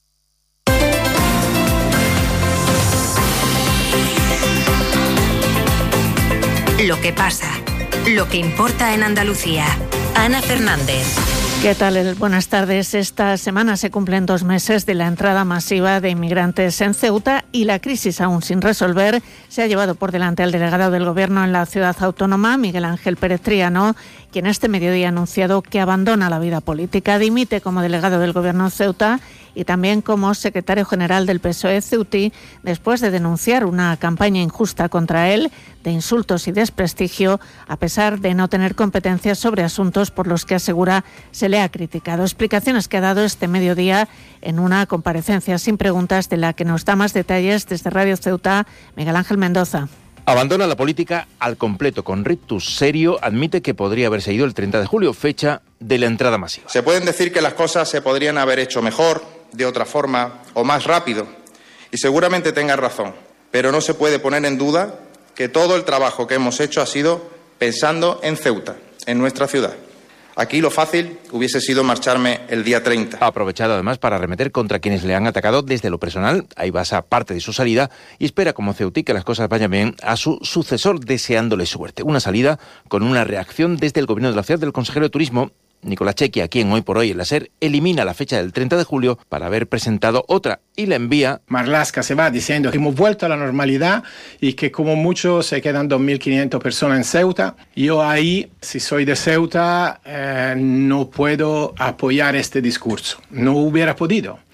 Lo que pasa, lo que importa en Andalucía. Ana Fernández. ¿Qué tal? Buenas tardes. Esta semana se cumplen dos meses de la entrada masiva de inmigrantes en Ceuta y la crisis aún sin resolver se ha llevado por delante al delegado del Gobierno en la ciudad autónoma, Miguel Ángel Pérez Triano, quien este mediodía ha anunciado que abandona la vida política, dimite como delegado del Gobierno en Ceuta y también como secretario general del P S O E ceutí, después de denunciar una campaña injusta contra él, de insultos y desprestigio, a pesar de no tener competencias sobre asuntos por los que asegura se le ha criticado. Explicaciones que ha dado este mediodía en una comparecencia sin preguntas, de la que nos da más detalles desde Radio Ceuta, Miguel Ángel Mendoza. Abandona la política al completo. Con rictus serio admite que podría haberse ido el treinta de julio, fecha de la entrada masiva. Se pueden decir que las cosas se podrían haber hecho mejor, de otra forma o más rápido, y seguramente tengan razón, pero no se puede poner en duda que todo el trabajo que hemos hecho ha sido pensando en Ceuta, en nuestra ciudad. Aquí lo fácil hubiese sido marcharme el día treinta. Ha aprovechado además para arremeter contra quienes le han atacado desde lo personal. Ahí basa parte de su salida y espera como ceutí que las cosas vayan bien a su sucesor, deseándole suerte. Una salida con una reacción desde el gobierno de la ciudad del consejero de Turismo, Nicolás Chequia, quien hoy por hoy en la SER elimina la fecha del treinta de julio para haber presentado otra y la envía. Marlaska se va diciendo que hemos vuelto a la normalidad y que como mucho se quedan dos mil quinientas personas en Ceuta. Yo ahí, si soy de Ceuta, eh, no puedo apoyar este discurso. No hubiera podido.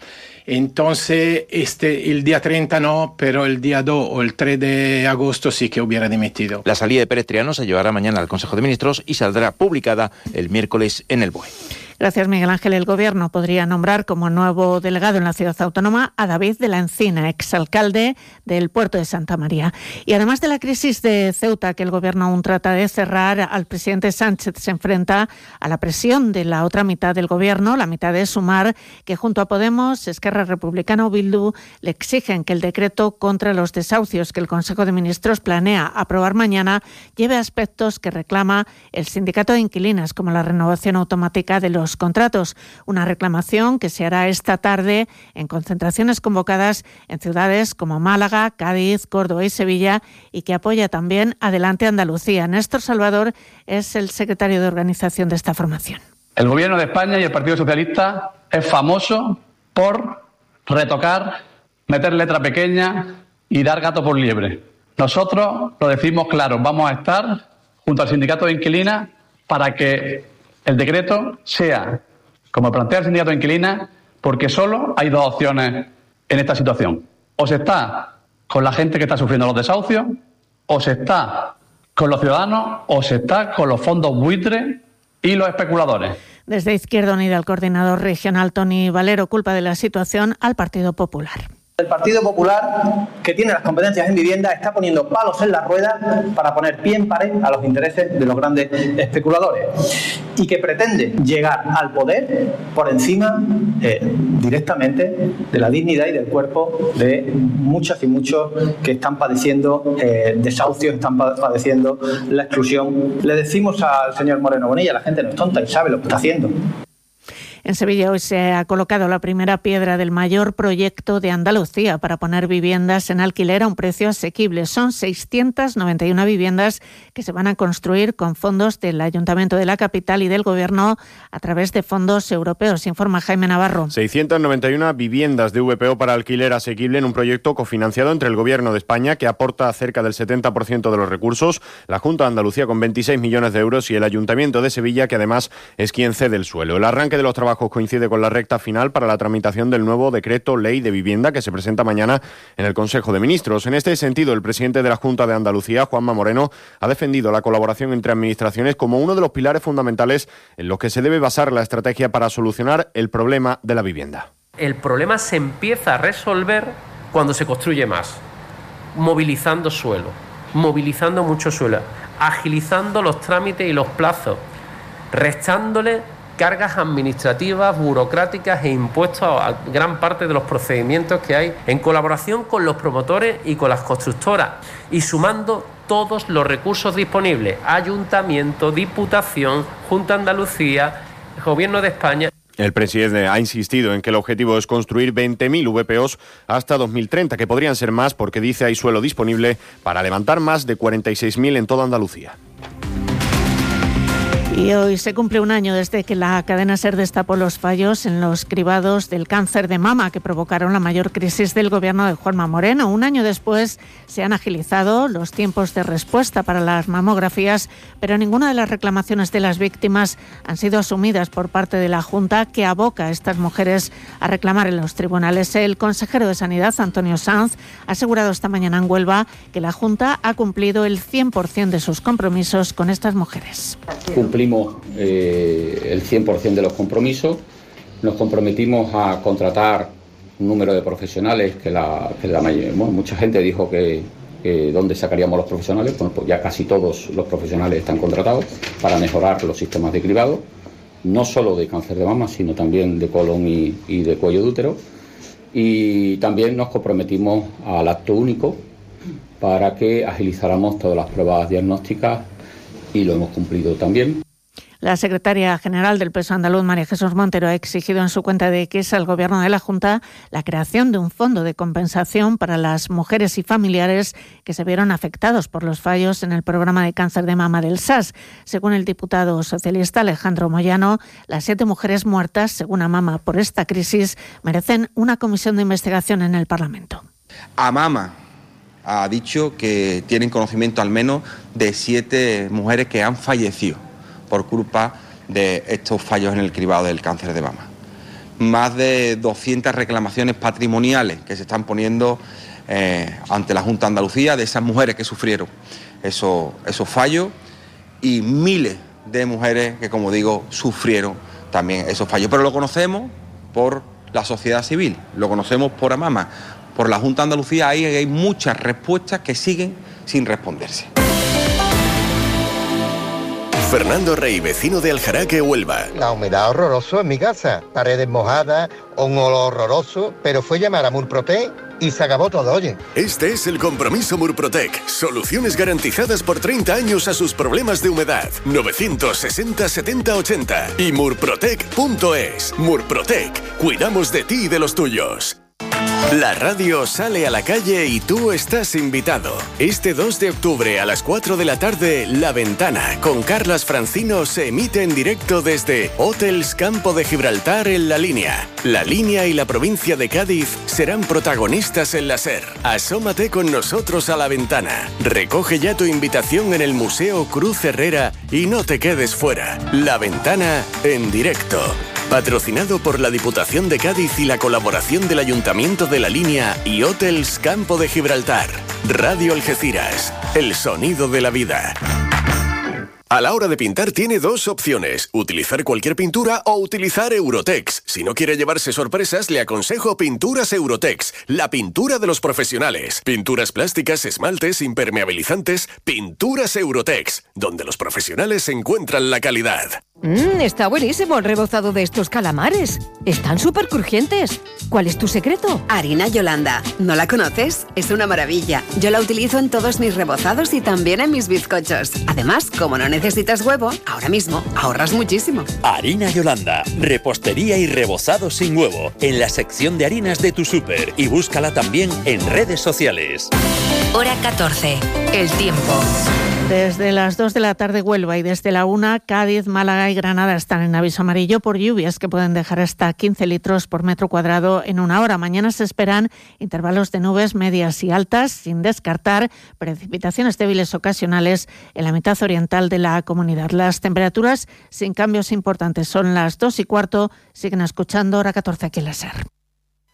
Entonces, este, el día treinta no, pero el día dos o el tres de agosto sí que hubiera dimitido. La salida de Pérez Triano se llevará mañana al Consejo de Ministros y saldrá publicada el miércoles en el B O E. Gracias, Miguel Ángel. El Gobierno podría nombrar como nuevo delegado en la ciudad autónoma a David de la Encina, exalcalde del puerto de Santa María. Y además de la crisis de Ceuta, que el Gobierno aún trata de cerrar, al presidente Sánchez se enfrenta a la presión de la otra mitad del Gobierno, la mitad de Sumar, que junto a Podemos, Esquerra Republicana o Bildu le exigen que el decreto contra los desahucios que el Consejo de Ministros planea aprobar mañana lleve aspectos que reclama el sindicato de inquilinas, como la renovación automática de los contratos, una reclamación que se hará esta tarde en concentraciones convocadas en ciudades como Málaga, Cádiz, Córdoba y Sevilla, y que apoya también Adelante Andalucía. Néstor Salvador es el secretario de organización de esta formación. El Gobierno de España y el Partido Socialista es famoso por retocar, meter letra pequeña y dar gato por liebre. Nosotros lo decimos claro, vamos a estar junto al sindicato de inquilinas para que el decreto sea, como plantea el sindicato de inquilinas, porque solo hay dos opciones en esta situación. O se está con la gente que está sufriendo los desahucios, o se está con los ciudadanos, o se está con los fondos buitres y los especuladores. Desde Izquierda Unida, el coordinador regional Tony Valero culpa de la situación al Partido Popular. El Partido Popular, que tiene las competencias en vivienda, está poniendo palos en las ruedas para poner pie en pared a los intereses de los grandes especuladores y que pretende llegar al poder por encima eh, directamente de la dignidad y del cuerpo de muchas y muchos que están padeciendo eh, desahucios, están padeciendo la exclusión. Le decimos al señor Moreno Bonilla, la gente no es tonta y sabe lo que está haciendo. En Sevilla hoy se ha colocado la primera piedra del mayor proyecto de Andalucía para poner viviendas en alquiler a un precio asequible. Son seiscientas noventa y una viviendas que se van a construir con fondos del Ayuntamiento de la capital y del Gobierno a través de fondos europeos, informa Jaime Navarro. seiscientas noventa y una viviendas de V P O para alquiler asequible en un proyecto cofinanciado entre el Gobierno de España, que aporta cerca del setenta por ciento de los recursos, la Junta de Andalucía con veintiséis millones de euros y el Ayuntamiento de Sevilla, que además es quien cede el suelo. El arranque de los trabajos coincide con la recta final para la tramitación del nuevo decreto ley de vivienda que se presenta mañana en el Consejo de Ministros. En este sentido, el presidente de la Junta de Andalucía, Juanma Moreno, ha defendido la colaboración entre administraciones como uno de los pilares fundamentales en los que se debe basar la estrategia para solucionar el problema de la vivienda. El problema se empieza a resolver cuando se construye más, movilizando suelo, movilizando mucho suelo, agilizando los trámites y los plazos, restándole cargas administrativas, burocráticas e impuestos a gran parte de los procedimientos que hay, en colaboración con los promotores y con las constructoras, y sumando todos los recursos disponibles: Ayuntamiento, Diputación, Junta de Andalucía, Gobierno de España. El presidente ha insistido en que el objetivo es construir veinte mil V P Os hasta dos mil treinta, que podrían ser más porque dice hay suelo disponible para levantar más de cuarenta y seis mil en toda Andalucía. Y hoy se cumple un año desde que la cadena SER destapó los fallos en los cribados del cáncer de mama que provocaron la mayor crisis del gobierno de Juanma Moreno. Un año después se han agilizado los tiempos de respuesta para las mamografías, pero ninguna de las reclamaciones de las víctimas han sido asumidas por parte de la Junta, que aboca a estas mujeres a reclamar en los tribunales. El consejero de Sanidad, Antonio Sanz, ha asegurado esta mañana en Huelva que la Junta ha cumplido el cien por ciento de sus compromisos con estas mujeres. Cumplimos eh, el cien por ciento de los compromisos, nos comprometimos a contratar un número de profesionales que, la, que la mayor, bueno, mucha gente dijo que, que dónde sacaríamos los profesionales. Bueno, pues ya casi todos los profesionales están contratados para mejorar los sistemas de cribado, no solo de cáncer de mama, sino también de colon y, y de cuello de útero. Y también nos comprometimos al acto único para que agilizáramos todas las pruebas diagnósticas, y lo hemos cumplido también. La secretaria general del P S O E andaluz, María Jesús Montero, ha exigido en su cuenta de X al Gobierno de la Junta la creación de un fondo de compensación para las mujeres y familiares que se vieron afectados por los fallos en el programa de cáncer de mama del S A S. Según el diputado socialista Alejandro Moyano, las siete mujeres muertas, según AMAMA, por esta crisis, merecen una comisión de investigación en el Parlamento. AMAMA ha dicho que tienen conocimiento al menos de siete mujeres que han fallecido por culpa de estos fallos en el cribado del cáncer de mama. más de doscientas reclamaciones patrimoniales que se están poniendo eh, ante la Junta de Andalucía de esas mujeres que sufrieron esos, esos fallos y miles de mujeres que, como digo, sufrieron también esos fallos. Pero lo conocemos por la sociedad civil, lo conocemos por AMAMA, por la Junta de Andalucía. Ahí hay muchas respuestas que siguen sin responderse. Fernando Rey, vecino de Aljaraque, Huelva. La humedad horroroso en mi casa, paredes mojadas, un olor horroroso, pero fue llamar a Murprotec y se acabó todo, oye. Este es el compromiso Murprotec. Soluciones garantizadas por treinta años a sus problemas de humedad. novecientos sesenta setenta ochenta y murprotec punto es. Murprotec. Cuidamos de ti y de los tuyos. La radio sale a la calle y tú estás invitado. Este dos de octubre a las cuatro de la tarde, La Ventana, con Carlas Francino, se emite en directo desde Hotels Campo de Gibraltar en La Línea. La Línea y la provincia de Cádiz serán protagonistas en la SER. Asómate con nosotros a La Ventana. Recoge ya tu invitación en el Museo Cruz Herrera y no te quedes fuera. La Ventana en directo. Patrocinado por la Diputación de Cádiz y la colaboración del Ayuntamiento de La Línea y Hotels Campo de Gibraltar. Radio Algeciras, el sonido de la vida. A la hora de pintar tiene dos opciones, utilizar cualquier pintura o utilizar Eurotex. Si no quiere llevarse sorpresas, le aconsejo Pinturas Eurotex, la pintura de los profesionales. Pinturas plásticas, esmaltes, impermeabilizantes, Pinturas Eurotex, donde los profesionales encuentran la calidad. Mmm, está buenísimo el rebozado de estos calamares. Están súper crujientes. ¿Cuál es tu secreto? Harina Yolanda. ¿No la conoces? Es una maravilla. Yo la utilizo en todos mis rebozados y también en mis bizcochos. Además, como no necesitas huevo, ahora mismo ahorras muchísimo. Harina Yolanda. Repostería y rebozado sin huevo. En la sección de harinas de tu súper. Y búscala también en redes sociales. Hora catorce. El tiempo. Desde las dos de la tarde Huelva y desde la una Cádiz, Málaga y Granada están en aviso amarillo por lluvias que pueden dejar hasta quince litros por metro cuadrado en una hora. Mañana se esperan intervalos de nubes medias y altas, sin descartar precipitaciones débiles ocasionales en la mitad oriental de la comunidad. Las temperaturas sin cambios importantes. Son las dos y cuarto. Siguen escuchando Hora catorce aquí en la SER.